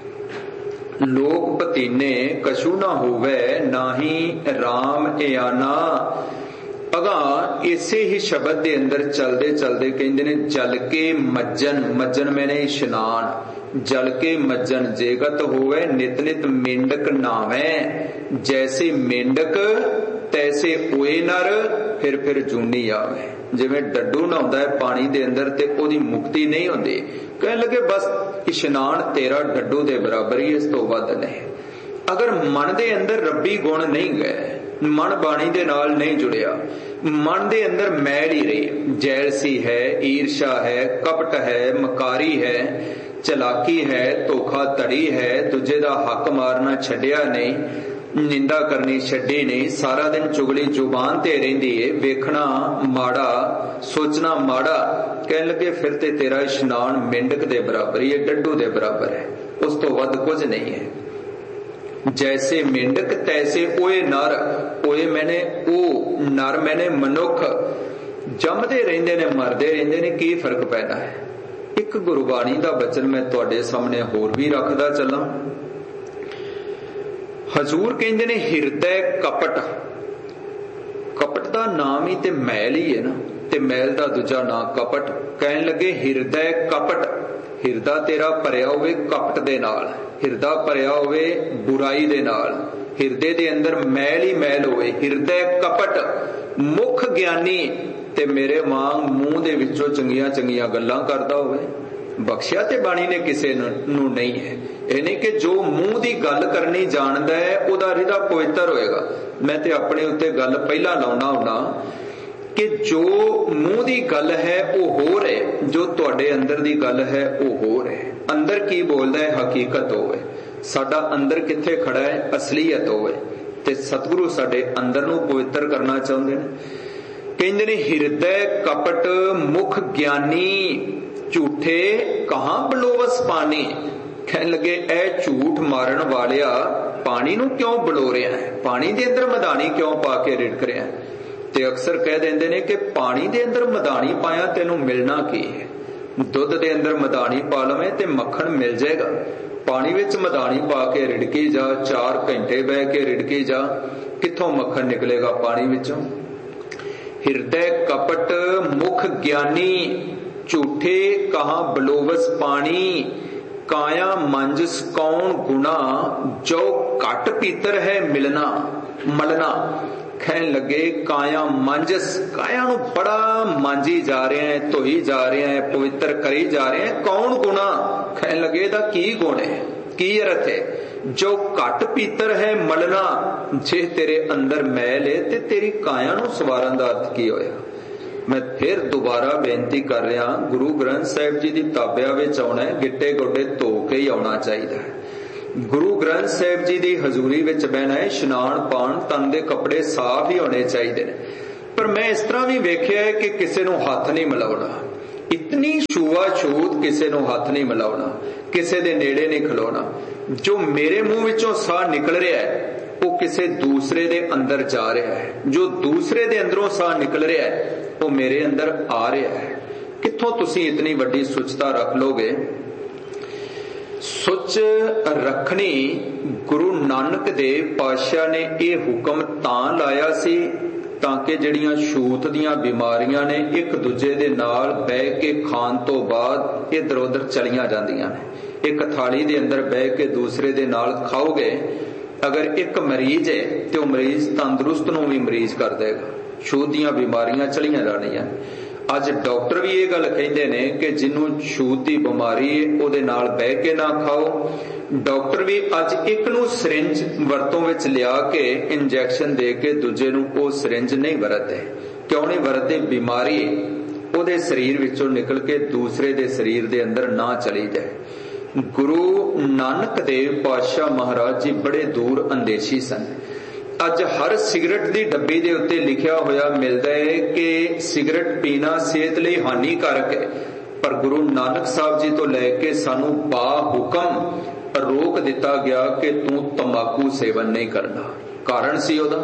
लोक पतीने कछु ना होवे नाही राम ए आना। अगा इसे ही शब्द दे अंदर चलदे चलदे कहंदे ने जल के मज्जन, मज्जन मैंने इशनान, जल के मज्जन जेगत होवे नित नित मेंढक नावे। जैसे मेंढक तैसे ओए नर फिर जूनी आवे। जिवें डड्डू नहाउंदा है पानी दे अंदर ते ओदी मुक्ति नहीं होंदी, कहन लगे बस इशनान तेरा डड्डू दे बराबर ही, इस तो वध नहीं। अगर मन दे अंदर रब्बी गुण नहीं गए, मन बाणी दे नाल नहीं जुड़िया, मन दे अंदर मैल ही रही, जैलसी है, ईर्षा है, कपट है, मकारी है, चलाकी है, धोखा धड़ी है, दूजे दा हक मारना छड्डिया नहीं, निंदा करनी छड्डी नहीं, सारा दिन चुगली जुबान ते रहिंदी है, वेखना माड़ा, सोचना माड़ा, कहन लगे फिर ते तेरा इशनान मेंढक दे बराबर ही है, डड्डू दे बराबर है, उस तो वध कुछ नहीं है। जैसे मेंढक तैसे ओए नर, ओए मैंने ओ, नर मैंने मनुख, जमदे रहिंदे ने मरदे रहिंदे ने, की फर्क पैदा है। एक गुरबाणी दा बचन मैं तुहाडे सामने होर भी रखदा चलां। हजूर कहंदे ने हिरदै कपट, कपट दा नाम ही ते मैल ही है ना, ते मैल दा दूजा नाम कपट। कहन लगे हिरदै कपट, हिरदा तेरा भरिया होवे कपट दे नाल, हिरदा भरिया होवे बुराई दे नाल, हिरदे दे अंदर मैल ही मैल होवे। हिरदै कपट मुख ज्ञानी, ते मेरे वांग मूंह दे विचों चंगियां चंगियां गल्लां करदा होवे। बख्शिया ते बाणी ने किसे नूं नहीं है, ਇਹ नहीं कि जो मूँह की गल करनी जानता है उहदा हृदय पवित्र होएगा। मैं ते अपने उत्ते गल पहला लाउना हुंदा कि जो मूँह की गल है वो हो रहे, जो तुहाडे अंदर की गल है वो हो रहे। अंदर की बोलदा है हकीकत होवे, साडा अंदर किथे खड़ा है असलीयत होवे, ते सतगुरु साडे अंदर नूं पवित्र करना चाहुंदे ने। कहंदे ने हिरदै कपट मुख ज्ञानी, झूठे कहां बलोवस पानी। कहन लगे ए झूठ मारन वालिया पानी नूं क्यों बलो रहा है, पानी दे अंदर मधानी क्यों पा के रिड़क रहा है। ते अक्सर कह देंदे ने कि पानी दे अंदर मधानी पाया तेनू मिलना की है। दुध दे अंदर मधानी पा लवें ते मक्खन मिल जाएगा, पानी विच मधानी पा के रिड़की जा, 4 घंटे बह के रिड़की जा, कित्थों मक्खन निकलेगा पानी विचों। हिरदै कपट मुख ज्ञानी, झूठे कहां बलोवस पानी। काया मंजस कौन गुना, जो घट पीतर है मिलना मलना। कहन लगे काया मंजस, काया नूं बड़ा मांजी जा रहे हैं, धोई जा रहे हैं, पवित्र करी जा रहे हैं, कौन गुना। कहन लगे इहदा की गुण है, की अर्थ है। जो घट पीतर है मलना, जे तेरे अंदर मैल है ते तेरी काया नूं सवारन दा अर्थ की होया। मैं फिर दोबारा बेनती कर रहा, गुरु ग्रंथ साहिब जी की ताबिया विच आउणा है, गिट्टे गोडे धो के ही आउणा चाहिए है। गुरु ग्रंथ साहिब जी की हजूरी विच बहना है, इशनान पाण, तन दे कपड़े साफ ही होने चाहिए ने। पर मैं इस तरह भी वेख्या है कि किसी नूं हथ नहीं मिलाउणा, इतनी छूआ-छूत किसी नूं हथ नहीं मिलाउणा, किसी दे नेड़े नहीं खलोना। जो मेरे मुंह विचों साह निकल रहा है वो किसी दूसरे दे अंदर जा रहा है, जो दूसरे दे अंदरों साह निकल रहा है वो मेरे अंदर आ रहा है। कित्थों तुसीं इतनी वड्डी सुचता रख लोगे? सुच रखनी गुरु नानक देव पातशाह ने यह हुक्म तां लाया सी ताकि जिहड़ियां छूत दीयां बीमारियां ने एक दूजे दे नाल बह के खाण तो बाद इधर उधर चलियां जांदियां ने। एक थाली दे अंदर बह के दूसरे दे नाल खाओगे, अगर एक मरीज है तो मरीज तंदुरुस्त नूं भी मरीज कर देगा। छूत दीयां बीमारियां चलियां जाणियां। अज डॉक्टर भी ये गल कहिंदे ने कि जिन्हों छूत की बीमारी है उहदे नाल बह के ना खाओ। डॉक्टर भी अज एक नूं सिरिंज वरतों विच लिया के इंजैक्शन दे के दूजे नूं वो सिरिंज नहीं वरतदे। क्यों नहीं वरतदे? बीमारी उहदे शरीर विचों निकल के दूसरे दे शरीर दे अंदर ना चली जाए। गुरु नानक देव पातशाह महाराज जी बड़े दूर अंदेशी सन। अज हर सिगरेट की डब्बी दे उत्ते लिखिया होया मिलता है कि सिगरेट पीना सेहत लई हानिकारक है, पर गुरु नानक साहब जी तो लैके सानू बा हुक्म रोक दिता गया कि तू तंबाकू सेवन नहीं करना। कारण सी ओदा।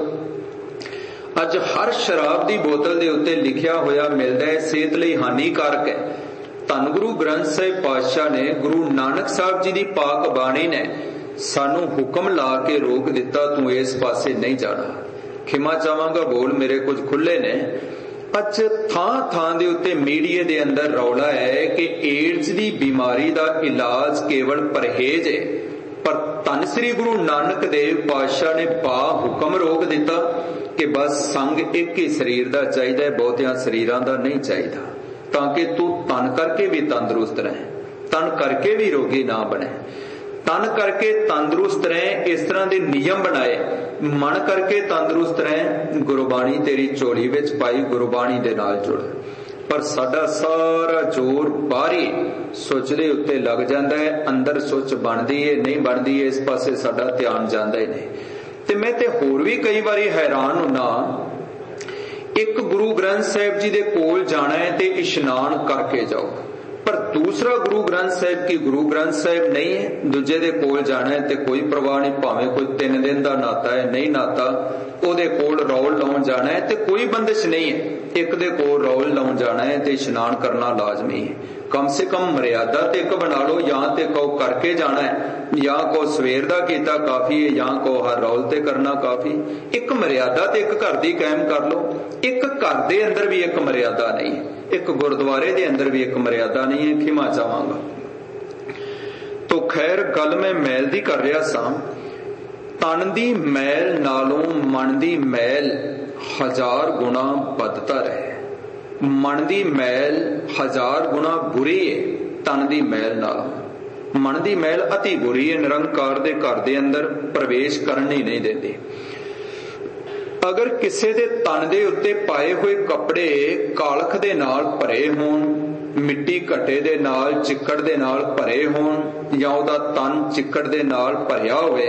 अज हर शराब की बोतल दे उत्ते लिखिया होया मिलता है सेहत लई हानिकारक है। धन गुरु ग्रंथ साहिब पातशाह ने, गुरु नानक साहब जी की पाक बाणी ने सानू हुक्म ला के रोक दिता, तू इस पासे नहीं जाना। खिमा चाहांगा बोल मेरे कुछ खुले ने। अच थां थां दे उत्ते मीडिया दे अंदर रौला है कि एड्स की बीमारी का इलाज केवल परहेज है, पर धन श्री गुरु नानक देव पातशाह ने बा हुक्म रोक दिता कि बस संग एक ही शरीर का चाहिए, बहुतियां शरीरां दा नहीं चाहिए, ताकि तू तन करके भी तंदुरुस्त रहे, तन करके भी रोगी ना बने। तन करके तंदुरुस्त रहे इस तरह के नियम बनाए, मन करके तंदुरुस्त रहे गुरबाणी तेरी झोली विच पाई, गुरबाणी दे नाल जुड़। पर साडा सारा जोर बाहरी सुच दे उत्ते लग जाता है, अंदर सुच बनदी है नहीं बनदी है, इस पासे साडा ध्यान जांदा ही नहीं। ते मैं ते होर भी कई बारी हैरान हुन्ना, एक गुरु ग्रंथ साहिब जी दे कोल जाना है ते इशनान करके जाओ, पर दूसरा गुरु ग्रंथ साहिब की गुरु ग्रंथ साहिब नहीं है, दूजे दे कोल जाना है ते कोई परवाह नहीं, भावें कोई 3 दिन का नाता है नहीं नाता, ओदे कोल रौल लाउण जाना है ते कोई बंदिश नहीं है। एक दे कोल रौल लाउण जाना है ते इशनान करना लाजमी है। कम से कम मर्यादा ते एक बना लो, या ते कहो करके जाना है, या को सवेर दा कीता काफी है, या को हर रौल ते करना काफी। एक मर्यादा ते एक घर दी कायम कर लो। एक घर दे अंदर भी एक मर्यादा नहीं, एक गुरुद्वारे दे अंदर भी एक मर्यादा नहीं है। खिमा चाहांगा। तो खैर गल मैं मैल दी कर रहा सा। तन दी मैल नालों मन दी मैल 1000 गुना बदतर है। मन दी मैल 1000 गुना बुरी है तन दी मैल नालों। मन दी मैल अति बुरी है, निरंकार दे घर दे अंदर प्रवेश करने ही नहीं देती। अगर किसी दे तन दे उत्ते पाए हुए कपड़े कालख दे नाल भरे होण, मिट्टी घटे दे नाल चिक्कड़ दे नाल भरे होण, या उहदा तन चिक्कड़ दे नाल भरिया होवे,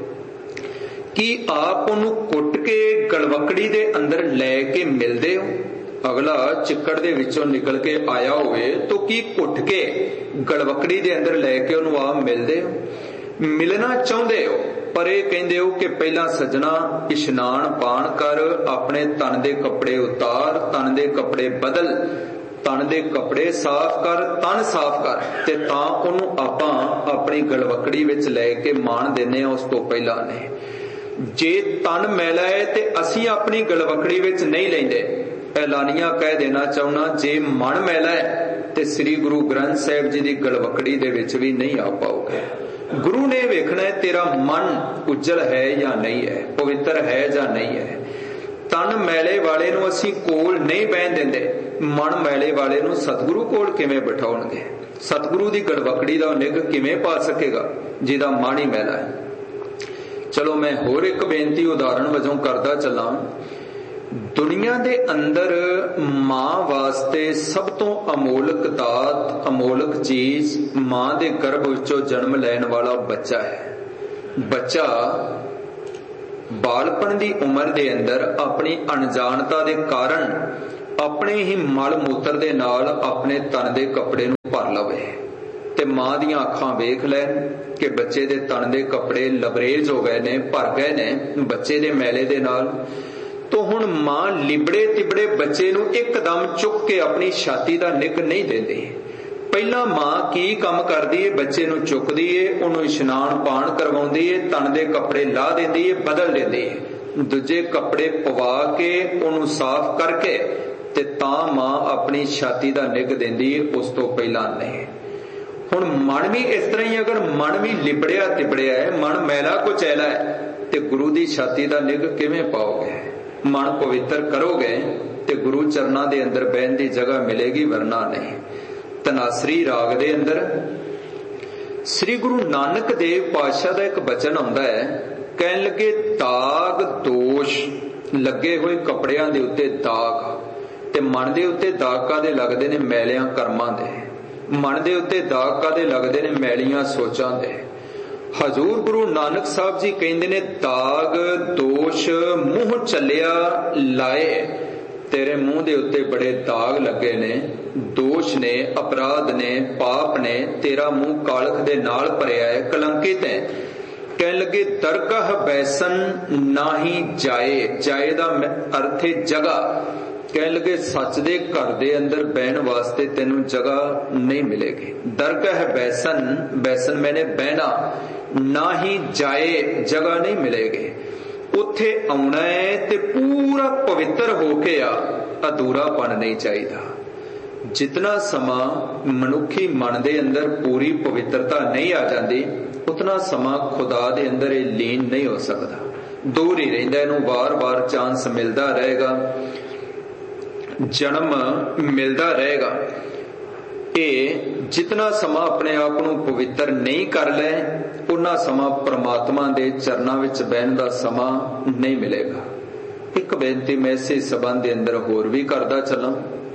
कि आप उन्हूं कुट के गलवकड़ी दे अंदर लै के मिलदे हो? अगला चिक्कड़ दे विचों निकल के आया होवे तो की कुट के गलवकड़ी दे अंदर लै के उन्हूं आप मिलदे हो? मिलना चाहुंदे हो, पर यह कहंदे हो कि पहला सजना इशनान पाण कर, अपने तन दे कपड़े उतार, तन दे कपड़े बदल, तन दे कपड़े साफ कर, तन साफ कर, ते तां उहनूं आपां अपनी गलवकड़ी विच लै के मान देने उस तो पहला ने। जे तन मैला है ते असीं अपनी गलवकड़ी विच नहीं लैंदे। ऐलानिया कह देना चाहना, जे मन मैला है ते श्री गुरु ग्रंथ साहिब जी की गलवकड़ी दे विच भी नहीं आ पाओगे। गुरु ने वेखना है तेरा मन उज्जल है या नहीं है, पवित्र है या नहीं है। तन मैले वाले नूं असीं कोल नहीं बहन देंदे, मन मैले वाले नूं सतगुरु कोल किवें बिठाउणगे? सतगुरु की गलवकड़ी दा निग किवें पा सकेगा जिहदा मन ही मैला है? चलो मैं होर एक बेनती उदाहरण वजों करदा चला। दुनिया दे अंदर मां वास्ते सब तो अमोलक दात, अमोलक चीज मां दे गर्भ विचों जन्म लैण वाला बच्चा है। बच्चा बालपन की उम्र के अंदर अपनी अनजानता के कारण अपने ही मल मूत्र के नाल अपने तन के कपड़े नूं भर लवे ते मां दियां अखां वेख लैन कि बच्चे दे तन के कपड़े लबरेज हो गए ने, भर गए ने बच्चे दे मैले दे नाल। तो हुण मां लिबड़े तिबड़े बच्चे नूं एकदम चुक के अपनी छाती दा निग नहीं देंदी। पहला मां की काम करदी है, बच्चे नूं चुकदी है, उहनूं इशनान पाण करवाउंदी है, तन दे कपड़े ला देंदी है, बदल देंदी है, दूजे कपड़े पवा के उहनूं साफ करके ते तां मां अपनी छाती दा निग देंदी है, उस तो पहला नहीं। हुण मन भी इस तरह ही, अगर मन भी लिबड़िया तिबड़िया है, मन मैला कुचैला है, ते गुरु दी छाती दा निग किवें पाओगे? मन पवित्र करोगे ते गुरु चरनां दे अंदर बहन दी जगह मिलेगी, वरना नहीं। तनासरी राग दे अंदर श्री गुरु नानक देव पातशाह दा एक बचन आउंदा है, कहण लगे दाग दोष लगे हुए कपड़ियां दे उत्ते दाग, ते मन दे उत्ते दाग कादे लगदे ने? मैलियां कर्मां दे। मन दे उत्ते दाग कादे लगदे ने? मैलियां सोचां दे। हजूर गुरु नानक साहब जी कहंदे ने दाग दोष मुंह चलिया लाए, तेरे मुंह दे उत्ते बड़े दाग लगे ने, दोष ने, अपराध ने, पाप ने, तेरा मुंह कालख दे नाल भरिया है, कलंकित है। कहने लगे दरगाह बैसन नाही जाए, जाए दा अर्थ है जगह। कहने लगे सच दे घर दे अंदर बहन वास्ते तेनू जगह नहीं मिलेगी। दरगाह बैसन, बैसन मैंने बहना, ना ही जाए जगह नहीं मिलेगी। उत्थे आउणा है ते पूरा पवित्र होके आ, अधूरापन नहीं चाहिए। जितना समा मनुखी मन दे अंदर पूरी पवित्रता नहीं आ जाती, उतना समा खुदा दे अंदर ये लीन नहीं हो सकता, दूर ही रहिंदा। इहनूं बार बार चांस मिलता रहेगा, जन्म मिलता रहेगा। ये जितना समा अपने आप को पवित्र नहीं कर ले, उन्ना समा परमात्मा दे चरनां विच बहन दा समा नहीं मिलेगा। एक बेनती मैं इस संबंध दे अंदर होर भी करदा चलां।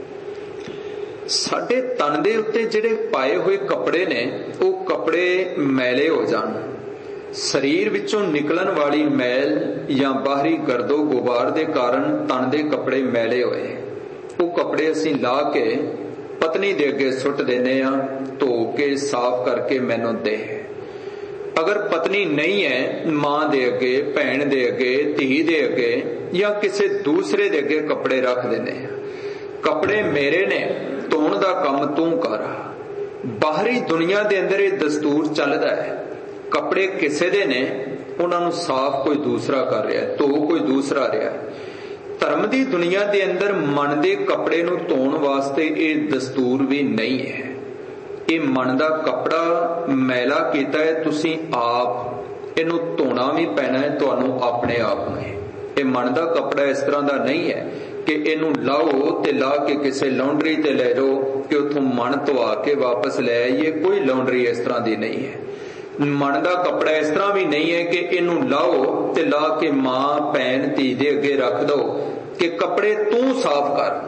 साडे तन दे उत्ते जिहड़े पाए हुए कपड़े ने, वो कपड़े मैले हो जाण, शरीर विचों निकलन वाली मैल या बाहरी गर्दो गुबार दे कारण तन दे कपड़े मैले होए, वो कपड़े असीं ला के पत्नी दे अगे सुट देने आ, धो के साफ करके मैनू दे। अगर पत्नी नहीं है, मां दे अगे, भैन दे अगे, धी दे अगे या किसी दूसरे दे अगे कपड़े रख देने। कपड़े मेरे ने, धोण दा काम तू कर। बाहरी दुनिया दे अंदर ये दस्तूर चलदा है, कपड़े किसे दे ने, उन्हां नूं साफ कोई दूसरा कर रहा है, धो कोई दूसरा रहा है। धर्म की दुनिया के अंदर मन के कपड़े नूं धोण वास्ते ये दस्तूर भी नहीं है। ये मन का कपड़ा मैला कीता है तुसीं आप, इनू धोना भी पैना है तुहानू अपने आप में। ये मन का कपड़ा इस तरह का नहीं है कि इनू लाओ ते ला के किसी लॉन्ड्री ते ले जाओ कि उथों मन धोआ के वापस ले आइए। कोई लॉन्ड्री इस तरह की नहीं है। मन का कपड़ा इस तरह भी नहीं है कि इनू लाओ ते ला के मां भैन धी दे अगे रख दो कि कपड़े तू साफ कर।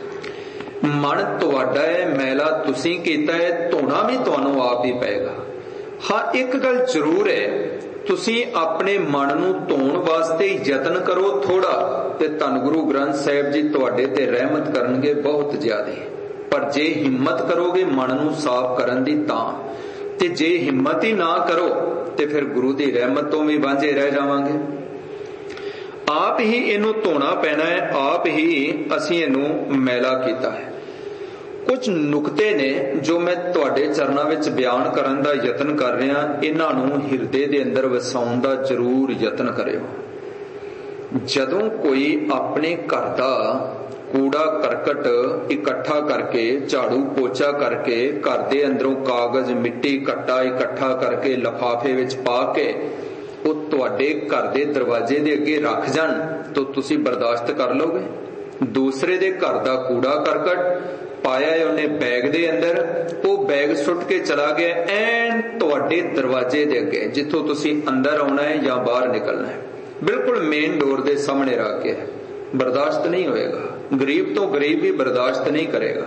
मन तुहाडा है, मैला तुसीं कीता है, धोना भी तुहानू आप ही पएगा। हाँ, एक गल जरूर है, तुसीं अपने मन नूं धोण वास्ते यतन करो थोड़ा, ते धन गुरु ग्रंथ साहिब जी तुहाडे ते रहमत करनगे बहुत ज्यादा। पर जे हिम्मत करोगे मन नूं साफ करन दी तां, ते जे हिम्मत ही ना करो ते फिर गुरु दी रहमत तो भी वांझे रह जावांगे। आप ही इनू धोना पैना है, आप ही असीं इनू मैला कीता है। कुछ नुकते ने जो मैं तुहाडे चरनां विच बयान करन दा यतन कर रहा, इन्हां नूं हिरदे दे अंदर वसाउण दा जरूर यतन करियो। जदों कोई अपने घर दा कूड़ा करकट इकट्ठा करके, झाड़ू पोचा करके, घर दे अंदरों कागज मिट्टी कट्टा इकट्ठा करके लिफाफे विच पा के वो तुहाडे घर दे दरवाजे दे अगे रख जाण, तो तुसी बर्दाश्त कर लोगे? दूसरे दे घर दा कूड़ा करकट पाया है उन्हें बैग दे अंदर, वो बैग सुट के चला गया ऐन तुहाडे दरवाजे दे अगे, जिथों तुसी अंदर आउणा है या बाहर निकलना है, बिल्कुल मेन डोर दे सामने रख के, बर्दाश्त नहीं होएगा। गरीब तो गरीब भी बर्दाश्त नहीं करेगा।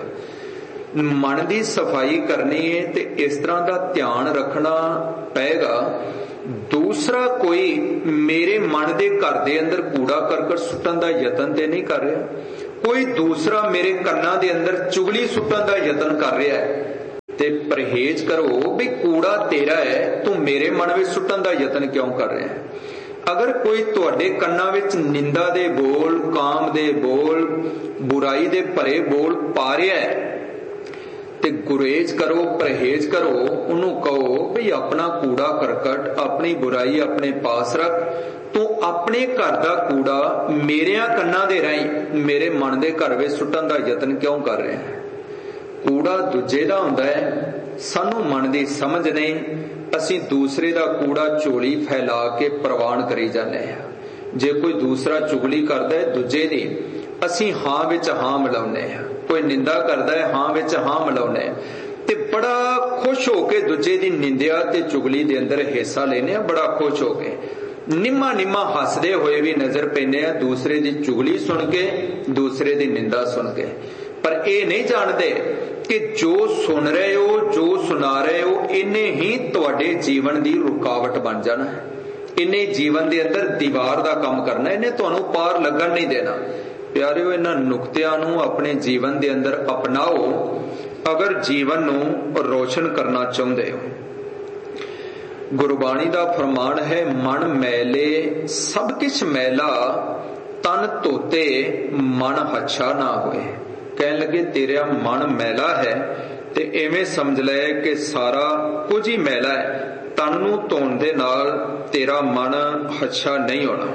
मन की सफाई करनी है तो इस तरह का ध्यान रखना पएगा दूसरा कोई मेरे मन के घर के अंदर कूड़ा करकट सुट्टण का यतन ते नहीं कर रहा, कोई दूसरा मेरे कन्ना के अंदर चुगली सुट्टण का यतन कर रहा है, ते परहेज करो भी कूड़ा तेरा है, तू मेरे मन में सुट्टण का यतन क्यों कर रहा है। अगर कोई तुहाडे कन्ना विच निंदा दे बोल, काम दे बोल, बुराई दे भरे बोल पा रहा है, ते गुरेज करो, परहेज करो, उन्होंने कहो भी अपना कूड़ा करकट, अपनी बुराई अपने पास रख, तू अपने घर का कूड़ा मेरे कन्ना दे राही मेरे मन के घर में सुट्टण का यतन क्यों कर रहे हैं। कूड़ा दूजे दा हुंदा है, सानू मन की समझ नहीं, असी दूसरे का कूड़ा झोली फैला के प्रवान करी जाने हैं। जे कोई दूसरा चुगली करता है दूजे दी, असी हां विच हां मिलाउने हैं, कोई निंदा करता है हां विच हां मिलाउने ते बड़ा खुश होके दूजे दी निंदिया ते चुगली दे अंदर हिस्सा लेने, बड़ा खुश होके निम्मा निम्मा हसदे हुए भी नजर पैने, दूसरे दी चुगली सुन के, दूसरे दी निंदा सुन के। पर यह नहीं जानते कि जो सुन रहे हो, जो सुना रहे हो, इन्हें ही तुहाडे जीवन की रुकावट बन जाना है, इन्हें जीवन के अंदर दीवार का काम करना, इन्हें तुहानू पार लगन नहीं देना। प्यारिओ, इन्हां नुक्तियां नू अपने जीवन के अंदर अपनाओ अगर जीवन नू रोशन करना चाहते हो। गुरबाणी का फरमान है, मन मैले सब किछ मैला, तन धोते मन हच्छा ना होए। कहने लगे तेरा मन मैला है ते एवें समझ ले कि सारा कुछ ही मैला है, तन नू धोण दे नाल तेरा मन हच्छा नहीं होना।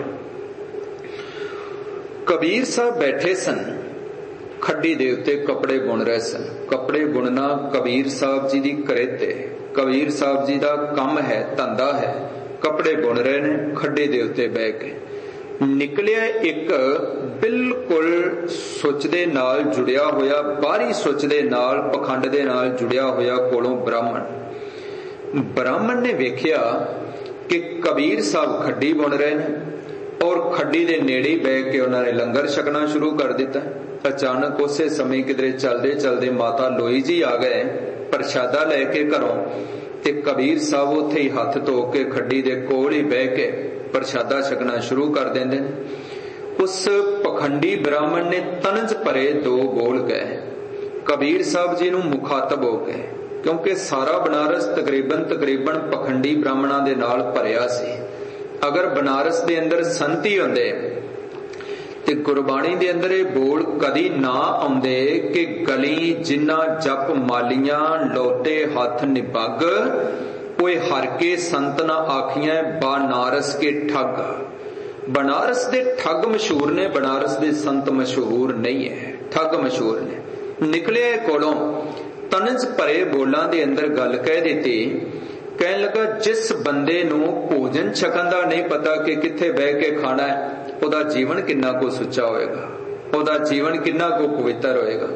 कबीर साहब बैठे सन, खड्डी दे उत्ते कपड़े बुन रहे सन। कपड़े बुनना कबीर साहब जी की करेत है, कबीर साहब जी का काम है, धंधा है। कपड़े बुन रहे ने खड्डे दे उत्ते बह के। निकलिया एक बिल्कुल सुच दे नाल जुड़िया होया, बाहरी सुच दे नाल, पखंड दे नाल जुड़िया होया कोलों ब्राह्मण। ब्राह्मण ने वेख्या कि कबीर साहब खड्डी बुन रहे हैं और खड्डी दे नेड़े बह के उन्होंने लंगर छकना शुरू कर दिता। अचानक उसे समय किधरे चलते चलते माता लोई जी आ गए प्रशादा लैके घरों, ते कबीर साहब उत्थे ही हथ धो के खड्डी दे कोल ही बह के प्रशादा छकना शुरू कर देंदे ने। उस पखंडी ब्राह्मण ने तनज भरे दो बोल गए कबीर साहब जी नू मुखातब हो गए, क्योंकि सारा बनारस तकरीबन पखंडी ब्राह्मणों दे नाल भरिया सी। अगर बनारस दे अंदर संती होंदे ते गुरबाणी दे अंदर ये बोल कदी ना आउंदे कि गली जिन्ना जप मालियां लोटे हथ निपग, कोई हर के संत ना आखियां बनारस के ठग। बनारस दे ठग मशहूर ने, बनारस दे संत मशहूर नहीं है, ठग मशहूर ने। निकले कोलों तनज भरे बोलां दे अंदर गल कह दी। कहने लगा जिस बंदे नू भोजन छकन दा नहीं पता कि किथे बह के खाना है, ओदा जीवन किन्ना को सुच्चा होएगा, ओदा जीवन किन्ना को पवित्र होएगा।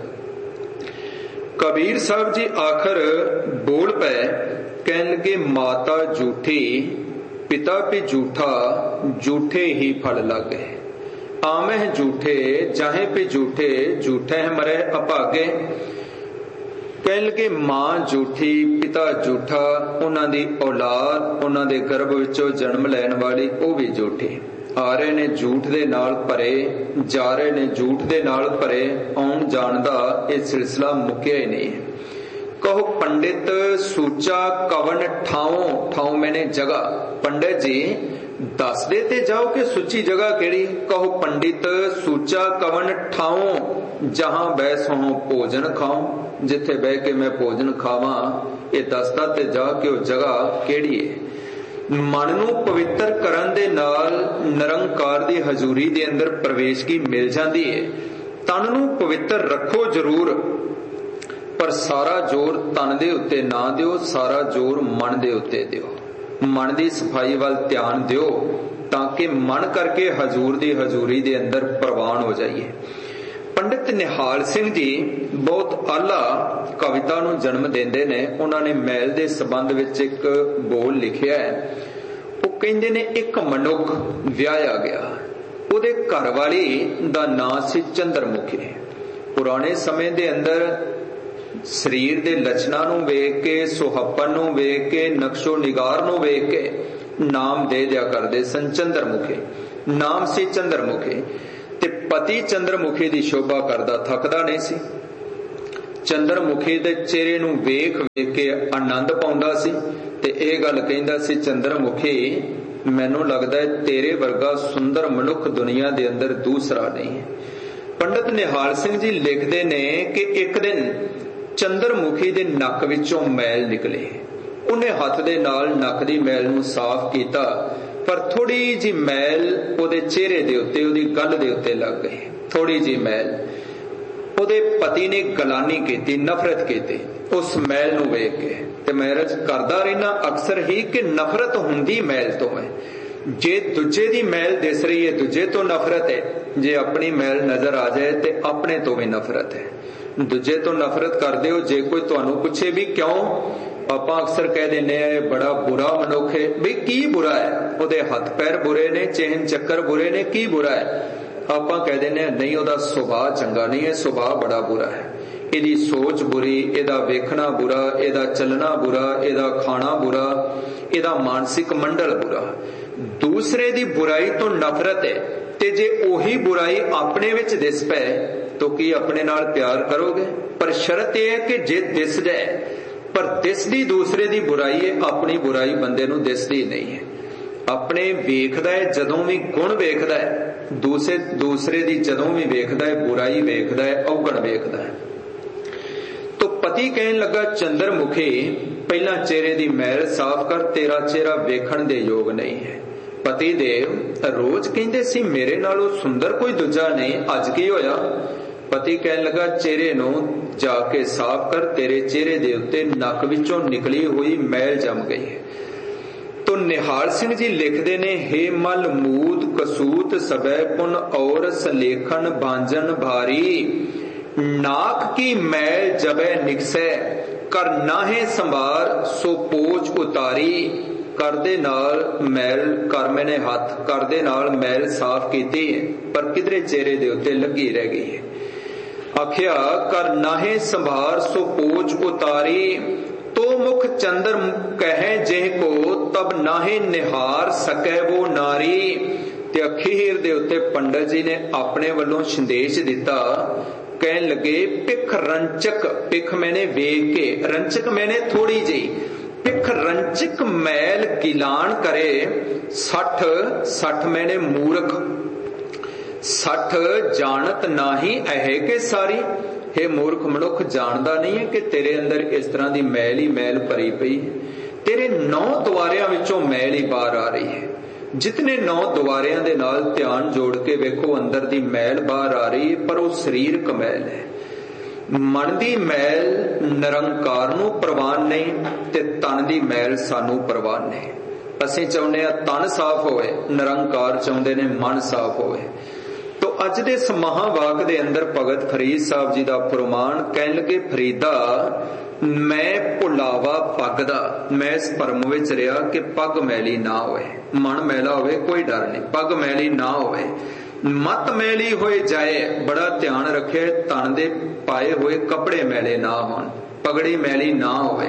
कबीर साहब जी आखिर बोल पे, कहने लगे माता झूठी पिता भी झूठा, झूठे ही फल लागे। आमह झूठे जाहे पे झूठे, झूठे है मरे अभागे। कहने लगे मां झूठी पिता झूठा, उन्हां दी औलाद उन्हां दे गर्भ विचों जन्म लैण वाली वो भी झूठी। आ रहे ने झूठ दे नाल भरे, जा रहे ने झूठ दे नाल भरे, आउण जाण दा ये सिलसिला मुक्या ही नहीं। कहो पंडित सूचा कवन ठाओ, ठाओ मैंने जगह। पंडित जी दस दे ते जाओ कि सुची जगह केड़ी। कहो पंडित सूचा कवन ठाओ, जहां बैसो भोजन खाओ, जिथे बह के मैं भोजन खावा ये दसदा ते जा के वो जगह केड़ी है। मन नू पवित्र करन दे नाल निरंकार दी हजूरी दे अंदर प्रवेश की मिल जाती है। तन नू पवित्र रखो जरूर, पर सारा जोर तन दे उत्ते ना दिओ, सारा जोर मन दे उत्ते दिओ। मन दी सफाई वाल ध्यान दिओ ताकि मन करके हजूर दी हजूरी दे अंदर प्रवान हो जाइए। पंडित निहाल सिंह जी बहुत आला कविता नू जन्म देंदे ने। उन्होंने मैल दे संबंध विच एक बोल लिखिया है। वो कहंदे ने एक मनुख विआया गया, उहदे घर वाली दा नाम सी चंद्रमुखी। पुराने समय दे अंदर शरीर दे लछणां नू वेख के, सुहप्पन नू वेख के, नक्शो निगार नू वेख के ਨਾਮ ਦੇ ਦਿਆ ਕਰਦੇ ਸਨ ਚੰਦਰਮੁਖੀ। ਨਾਮ ਸੀ ਚੰਦਰਮੁਖੀ ਤੇ ਪਤੀ ਚੰਦਰਮੁਖੀ ਦੀ ਸ਼ੋਭਾ ਕਰਦਾ ਥੱਕਦਾ ਨਹੀਂ ਸੀ। ਚੰਦਰਮੁਖੀ ਦੇ ਚਿਹਰੇ ਨੂੰ ਵੇਖ ਵੇਖ ਕੇ ਆਨੰਦ ਪਾਉਂਦਾ ਸੀ ਤੇ ਇਹ ਗੱਲ ਕਹਿੰਦਾ ਸੀ, ਚੰਦਰਮੁਖੀ ਮੈਨੂੰ ਲੱਗਦਾ ਤੇਰੇ ਵਰਗਾ ਸੁੰਦਰ ਮਨੁੱਖ ਦੁਨੀਆ ਦੇ ਅੰਦਰ ਦੂਸਰਾ ਨਹੀਂ ਹੈ। ਪੰਡਤ ਨਿਹਾਲ ਸਿੰਘ ਜੀ ਲਿਖਦੇ ਨੇ ਕਿ ਇੱਕ ਦਿਨ ਚੰਦਰਮੁਖੀ ਦੇ ਨੱਕ ਵਿੱਚੋਂ ਮੈਲ ਨਿਕਲੇ। ਉਹਨੇ ਹੱਥ ਦੇ ਨਾਲ ਨੱਕ ਦੀ ਮੈਲ ਨੂੰ ਸਾਫ਼ ਕੀਤਾ, ਪਰ ਥੋੜੀ ਜਿਹੀ ਮੈਲ ਉਹਦੇ ਚਿਹਰੇ ਦੇ ਉੱਤੇ, ਉਹਦੀ ਗੱਲ ਦੇ ਉੱਤੇ ਲੱਗ ਗਈ। ਥੋੜੀ ਜਿਹੀ ਮੈਲ। ਉਹਦੇ ਪਤੀ ਨੇ ਗਲਾਨੀ ਕੀਤੀ, ਨਫ਼ਰਤ ਕੀਤੀ ਉਸ ਮੈਲ ਨੂੰ ਵੇਖ ਕੇ। ਤੇ ਮੈਂ ਅਰਜ਼ ਕਰਦਾ ਰਹਿਣਾ ਅਕਸਰ ਹੀ ਕਿ ਨਫ਼ਰਤ ਹੁੰਦੀ ਮੈਲ ਤੋਂ ਹੈ। ਜੇ ਦੂਜੇ ਦੀ ਮੈਲ ਦਿਸ ਰਹੀ ਹੈ ਦੂਜੇ ਤੋਂ ਨਫ਼ਰਤ ਹੈ, ਜੇ ਆਪਣੀ ਮੈਲ ਨਜ਼ਰ ਆ ਜਾਏ ਤੇ ਆਪਣੇ ਤੋਂ ਵੀ ਨਫ਼ਰਤ ਹੈ। ਦੂਜੇ ਤੋਂ ਨਫ਼ਰਤ ਕਰਦੇ ਹੋ। ਜੇ ਕੋਈ ਤੁਹਾਨੂੰ ਪੁੱਛੇ ਵੀ ਕਿਉਂ, ਆਪਾਂ ਅਕਸਰ ਕਹਿ ਦਿੰਦੇ ਆ ਇਹ ਬੜਾ ਬੁਰਾ ਮਨੁੱਖ ਹੈ। ਵੀ ਕੀ ਬੁਰਾ ਹੈ? ਉਹਦੇ ਹੱਥ ਪੈਰ ਬੁਰੇ ਨੇ, ਚਿਹਨ ਚੱਕਰ ਬੁਰੇ ਨੇ, ਕੀ ਬੁਰਾ ਹੈ? ਆਪਾਂ ਕਹਿ ਦਿੰਦੇ ਆ ਨਹੀਂ ਉਹਦਾ ਸੁਭਾਅ ਚੰਗਾ ਨਹੀਂ ਹੈ, ਸੁਭਾਅ ਬੜਾ ਬੁਰਾ ਹੈ, ਇਹਦੀ ਸੋਚ ਬੁਰੀ, ਇਹਦਾ ਵੇਖਣਾ ਬੁਰਾ, ਇਹਦਾ ਚੱਲਣਾ ਬੁਰਾ, ਇਹਦਾ ਖਾਣਾ ਬੁਰਾ, ਇਹਦਾ ਮਾਨਸਿਕ ਮੰਡਲ ਬੁਰਾ। ਦੂਸਰੇ ਦੀ ਬੁਰਾਈ ਤੋਂ ਨਫ਼ਰਤ ਹੈ ਤੇ ਜੇ ਉਹੀ ਬੁਰਾਈ ਆਪਣੇ ਵਿੱਚ ਦਿਸ ਪਏ ਤਾਂ ਕੀ ਆਪਣੇ ਨਾਲ ਪਿਆਰ ਕਰੋਗੇ? ਪਰ ਸ਼ਰਤ ਇਹ ਹੈ ਕਿ ਜੇ ਦਿਸ ਜਾਏ, ਪਰ ਦਿਸਦੀ ਦੂਸਰੇ ਦੀ ਬੁਰਾਈ ਹੈ, ਆਪਣੀ ਬੁਰਾਈ ਬੰਦੇ ਨੂੰ ਦਿਸਦੀ ਨਹੀਂ ਹੈ। ਆਪਣੇ ਵੇਖਦਾ ਹੈ ਜਦੋਂ ਵੀ ਗੁਣ ਵੇਖਦਾ ਹੈ, ਦੂਸਰੇ ਦੀ ਜਦੋਂ ਵੀ ਵੇਖਦਾ ਹੈ ਬੁਰਾਈ ਵੇਖਦਾ ਹੈ, ਔਗਣ ਵੇਖਦਾ ਹੈ। ਤੋ ਪਤੀ ਕਹਿਣ ਲੱਗਾ ਚੰਦਰਮੁਖੀ ਪਹਿਲਾਂ ਚਿਹਰੇ ਦੀ ਮੈਲ ਸਾਫ਼ ਕਰ, ਤੇਰਾ ਚਿਹਰਾ ਵੇਖਣ ਦੇ ਯੋਗ ਨਹੀਂ ਹੈ। ਪਤੀ ਦੇਵ ਰੋਜ਼ ਕਹਿੰਦੇ ਸੀ ਮੇਰੇ ਨਾਲੋਂ ਸੁੰਦਰ ਕੋਈ ਦੂਜਾ ਨਹੀਂ, ਅੱਜ ਕੀ ਹੋਇਆ? ਪਤੀ ਕਹਿਣ ਲੱਗਾ ਚਿਹਰੇ ਨੂੰ ਜਾ ਕੇ ਸਾਫ਼ ਕਰ, ਤੇਰੇ ਚਿਹਰੇ ਦੇ ਉੱਤੇ ਨੱਕ ਵਿੱਚੋਂ ਨਿਕਲੀ ਹੋਈ ਮੈਲ ਜੰਮ ਗਈ ਹੈ। ਤੋ ਨਿਹਾਲ ਸਿੰਘ ਜੀ ਲਿਖਦੇ ਨੇ, ਹੇ ਮਲ ਮੂਦ ਕਸੂਤ ਸਬੈ ਪੁਨ ਔਰ ਸਲੇਖਨ ਬਾਂਜਨ ਭਾਰੀ, ਨਾਕ ਕੀ ਮੈਲ ਜਬੈ ਨਿਕਸੈ ਕਰ ਨਾਹੇ ਸੰਭਾਰ ਸੋ ਪੋਚ ਉਤਾਰੀ। ਕਰਦੇ ਨਾਲ ਮੈਲ ਕਰ, ਮੈਨੇ ਹੱਥ ਕਰਦੇ ਨਾਲ ਮੈਲ ਸਾਫ਼ ਕੀਤੀ ਹੈ ਪਰ ਕਿਧਰੇ ਚਿਹਰੇ ਦੇ ਉੱਤੇ ਲੱਗੀ ਰਹਿ ਗਈ ਹੈ। ਆਖਿਆ ਕਰ ਨਾਹੇ ਸੰਭਾਰ ਸੋ ਪੋਚ ਉਤਾਰੀ, ਤੋ ਮੁਖ ਚੰਦਰ ਕਹੈ ਜਿਹ ਕੋ ਤਬ ਨਾਹੇ ਨਿਹਾਰ ਸਕੈ ਵੋ ਨਾਰੀ। ਤੇ ਅਖੀਰ ਦੇ ਉੱਤੇ ਪੰਡਤ ਜੀ ਨੇ ਆਪਣੇ ਵੱਲੋਂ ਸੰਦੇਸ਼ ਦਿੱਤਾ, ਕਹਿਣ ਲੱਗੇ ਪਿੱਖ ਰੰਚਕ, ਪਿੱਖ ਮੈਨੇ ਵੇਖ ਕੇ, ਰੰਚਕ ਮੈਨੇ ਥੋੜੀ ਜਿਹੀ, ਪਿੱਖ ਰੰਚਕ ਮੈਲ ਗਿਲਾਨ ਕਰੇ 60 ਮੈਨੇ ਮੂਰਖ, 60 ਜਾਣਤ ਨਾਹੀ ਅਹੇ ਕੇ ਸਾਰੀ। हे ਮੂਰਖ ਮਨੁੱਖ, ਜਾਣਦਾ ਨਹੀਂ ਹੈ ਕਿ ਤੇਰੇ ਅੰਦਰ ਇਸ ਤਰ੍ਹਾਂ ਦੀ ਮੈਲ ਹੀ ਮੈਲ ਭਰੀ ਪਈ ਹੈ। ਤੇਰੇ 9 ਦੁਆਰਿਆਂ ਵਿੱਚੋਂ ਮੈਲ ਹੀ ਬਾਹਰ ਆ ਰਹੀ ਹੈ। ਜਿਤਨੇ 9 ਦੁਆਰਿਆਂ ਦੇ ਨਾਲ ਧਿਆਨ ਜੋੜ ਕੇ ਵੇਖੋ ਅੰਦਰ ਦੀ ਮੈਲ ਬਾਹਰ ਆ ਰਹੀ ਹੈ, ਪਰ ਉਹ ਸਰੀਰਕ ਮੈਲ ਹੈ। ਮਨ ਦੀ ਮੈਲ ਨਿਰੰਕਾਰ ਨੂੰ ਪ੍ਰਵਾਨ ਨਹੀਂ ਤੇ ਤਨ ਦੀ ਮੈਲ ਸਾਨੂੰ ਪ੍ਰਵਾਨ ਨਹੀਂ। ਅਸੀਂ ਚਾਹੁੰਦੇ ਹਾਂ ਤਨ ਸਾਫ਼ ਹੋਵੇ, ਨਿਰੰਕਾਰ ਚਾਹੁੰਦੇ ਨੇ ਮਨ ਸਾਫ਼ ਹੋਵੇ। ਤੋ ਅੱਜ ਦੇ ਇਸ ਮਹਾਵਾਕ ਦੇ ਅੰਦਰ ਭਗਤ ਫਰੀਦ ਸਾਹਿਬ ਜੀ ਦਾ ਫਰਮਾਨ, ਕਹਿਣ ਲੱਗੇ ਫਰੀਦਾ ਮੈਂ ਭੁਲਾਵਾ ਪੱਗ ਦਾ, ਮੈਂ ਇਸ ਭਰਮ ਵਿੱਚ ਰਿਹਾ ਕਿ ਪੱਗ ਮੈਲੀ ਨਾ ਹੋਵੇ, ਮਨ ਮੈਲਾ ਹੋਵੇ ਕੋਈ ਡਰ ਨਹੀਂ, ਪੱਗ ਮੈਲੀ ਨਾ ਹੋਵੇ, ਮਤ ਮੈਲੀ ਹੋਏ ਜਾਏ, ਬੜਾ ਧਿਆਨ ਰੱਖੇ ਤਨ ਦੇ ਪਾਏ ਹੋਏ ਕੱਪੜੇ ਮੈਲੇ ਨਾ ਹੋਣ, ਪਗੜੀ ਮੈਲੀ ਨਾ ਹੋਵੇ।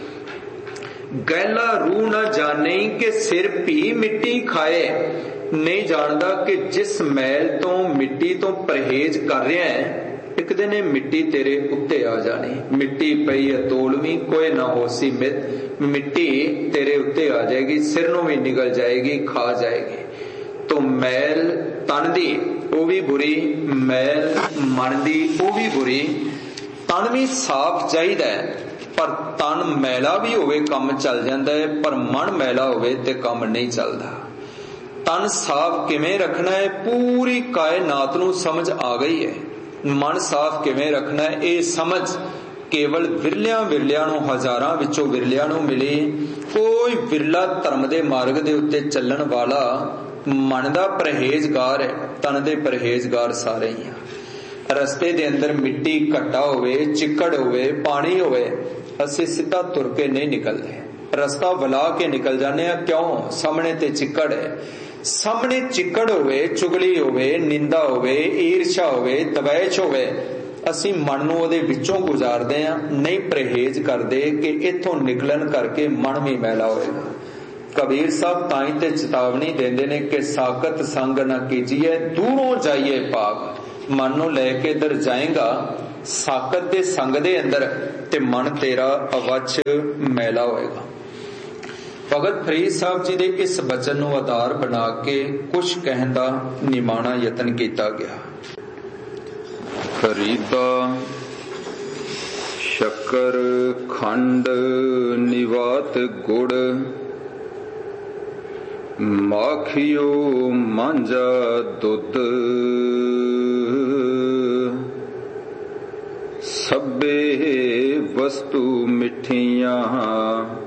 ਗੈਲਾ ਰੂਹ ਨਾ ਜਾਣੇ ਕਿ ਸਿਰ ਭੀ ਮਿੱਟੀ ਖਾਏ, ਨਹੀਂ ਜਾਣਦਾ ਕਿ ਜਿਸ ਮੈਲ ਤੋਂ ਮਿੱਟੀ ਤੋਂ ਪਰਹੇਜ਼ ਕਰ ਰਿਹਾ ਹੈ ਇੱਕ ਦਿਨ ਇਹ ਮਿੱਟੀ ਤੇਰੇ ਉੱਤੇ ਆ ਜਾਣੀ। ਮਿੱਟੀ ਪਈ ਹੈ ਤੋਲਵੀਂ ਕੋਈ ਨਾ ਹੋਸੀ ਮਿੱਤ, ਮਿੱਟੀ ਤੇਰੇ ਉੱਤੇ ਆ ਜਾਏਗੀ, ਸਿਰ ਨੂੰ ਵੀ ਨਿਗਲ ਜਾਏਗੀ, ਖਾ ਜਾਏਗੀ। ਤੋ ਮੈਲ ਤਨ ਦੀ ਉਹ ਵੀ ਬੁਰੀ, ਮੈਲ ਮਨ ਦੀ ਉਹ ਵੀ ਬੁਰੀ। ਤਨ ਵੀ ਸਾਫ਼ ਚਾਹੀਦਾ ਹੈ, ਪਰ ਤਨ ਮੈਲਾ ਵੀ ਹੋਵੇ ਕੰਮ ਚੱਲ ਜਾਂਦਾ ਹੈ, ਪਰ ਮਨ ਮੈਲਾ ਹੋਵੇ ਤੇ ਕੰਮ ਨਹੀਂ ਚੱਲਦਾ। ਤਨ ਸਾਫ਼ ਕਿਵੇਂ ਰੱਖਣਾ ਹੈ, ਪੂਰੀ ਕਾਇਨਾਤ ਨੂੰ ਸਮਝ ਆ ਗਈ ਹੈ। ਮਨ ਸਾਫ਼ ਕਿਵੇਂ ਰੱਖਣਾ ਹੈ ਇਹ ਸਮਝ ਕੇਵਲ ਵਿਰਲਿਆਂ ਨੂੰ, ਹਜ਼ਾਰਾਂ ਵਿੱਚੋਂ ਵਿਰਲਿਆਂ ਨੂੰ ਮਿਲੀ। ਕੋਈ ਵਿਰਲਾ ਧਰਮ ਦੇ ਮਾਰਗ ਦੇ ਉੱਤੇ ਚੱਲਣ ਵਾਲਾ ਮਨ ਦਾ ਪਰਹੇਜ਼ਗਾਰ ਹੈ, ਤਨ ਦੇ ਪਰਹੇਜ਼ਗਾਰ ਸਾਰੇ ਹੀ ਆ। ਰਸਤੇ ਦੇ ਅੰਦਰ ਮਿੱਟੀ ਘੱਟਾ ਹੋਵੇ, ਚਿੱਕੜ ਹੋਵੇ, ਪਾਣੀ ਹੋਵੇ, ਅਸੀਂ ਸਿੱਧਾ ਤੁਰ ਕੇ ਨਹੀਂ ਨਿਕਲਦੇ, ਰਸਤਾ ਵਲਾ ਕੇ ਨਿਕਲ ਜਾਂਦੇ ਆ। ਕਿਉਂ? ਸਾਹਮਣੇ ਤੇ ਚਿੱਕੜ ਹੈ। ਸਾਹਮਣੇ ਚਿੱਕੜ ਹੋਵੇ, ਚੁਗਲੀ ਹੋਵੇ, ਨਿੰਦਾ ਹੋਵੇ, ਈਰਸ਼ਾ ਹੋਵੇ, ਤਵੈਸ਼ ਹੋਵੇ, ਅਸੀਂ ਮਨ ਨੂੰ ਉਹਦੇ ਵਿੱਚੋਂ ਗੁਜ਼ਾਰਦੇ ਆ, ਨਹੀਂ ਪਰਹੇਜ਼ ਕਰਦੇ ਕਿ ਇੱਥੋਂ ਨਿਕਲਣ ਕਰਕੇ ਮਨ ਵੀ ਮੈਲਾ ਹੋਏਗਾ। कबीर साहब ताई ते चेतावनी देंदे ने कि साकत संग ना कीजिए, दूरों जाइए पाप। मन नूं लैके इधर जाएगा साकत दे संग दे अंदर ते मन तेरा अवच मैला होएगा। भगत फरीद साहब जी दे इस बचन नूं आधार बना के कुछ कहण दा निमाणा यतन कीता गया। फरीदा शक्कर खंड निवात गुड़, माखियो मांझा दुध, सब्बे वस्तु मिठियां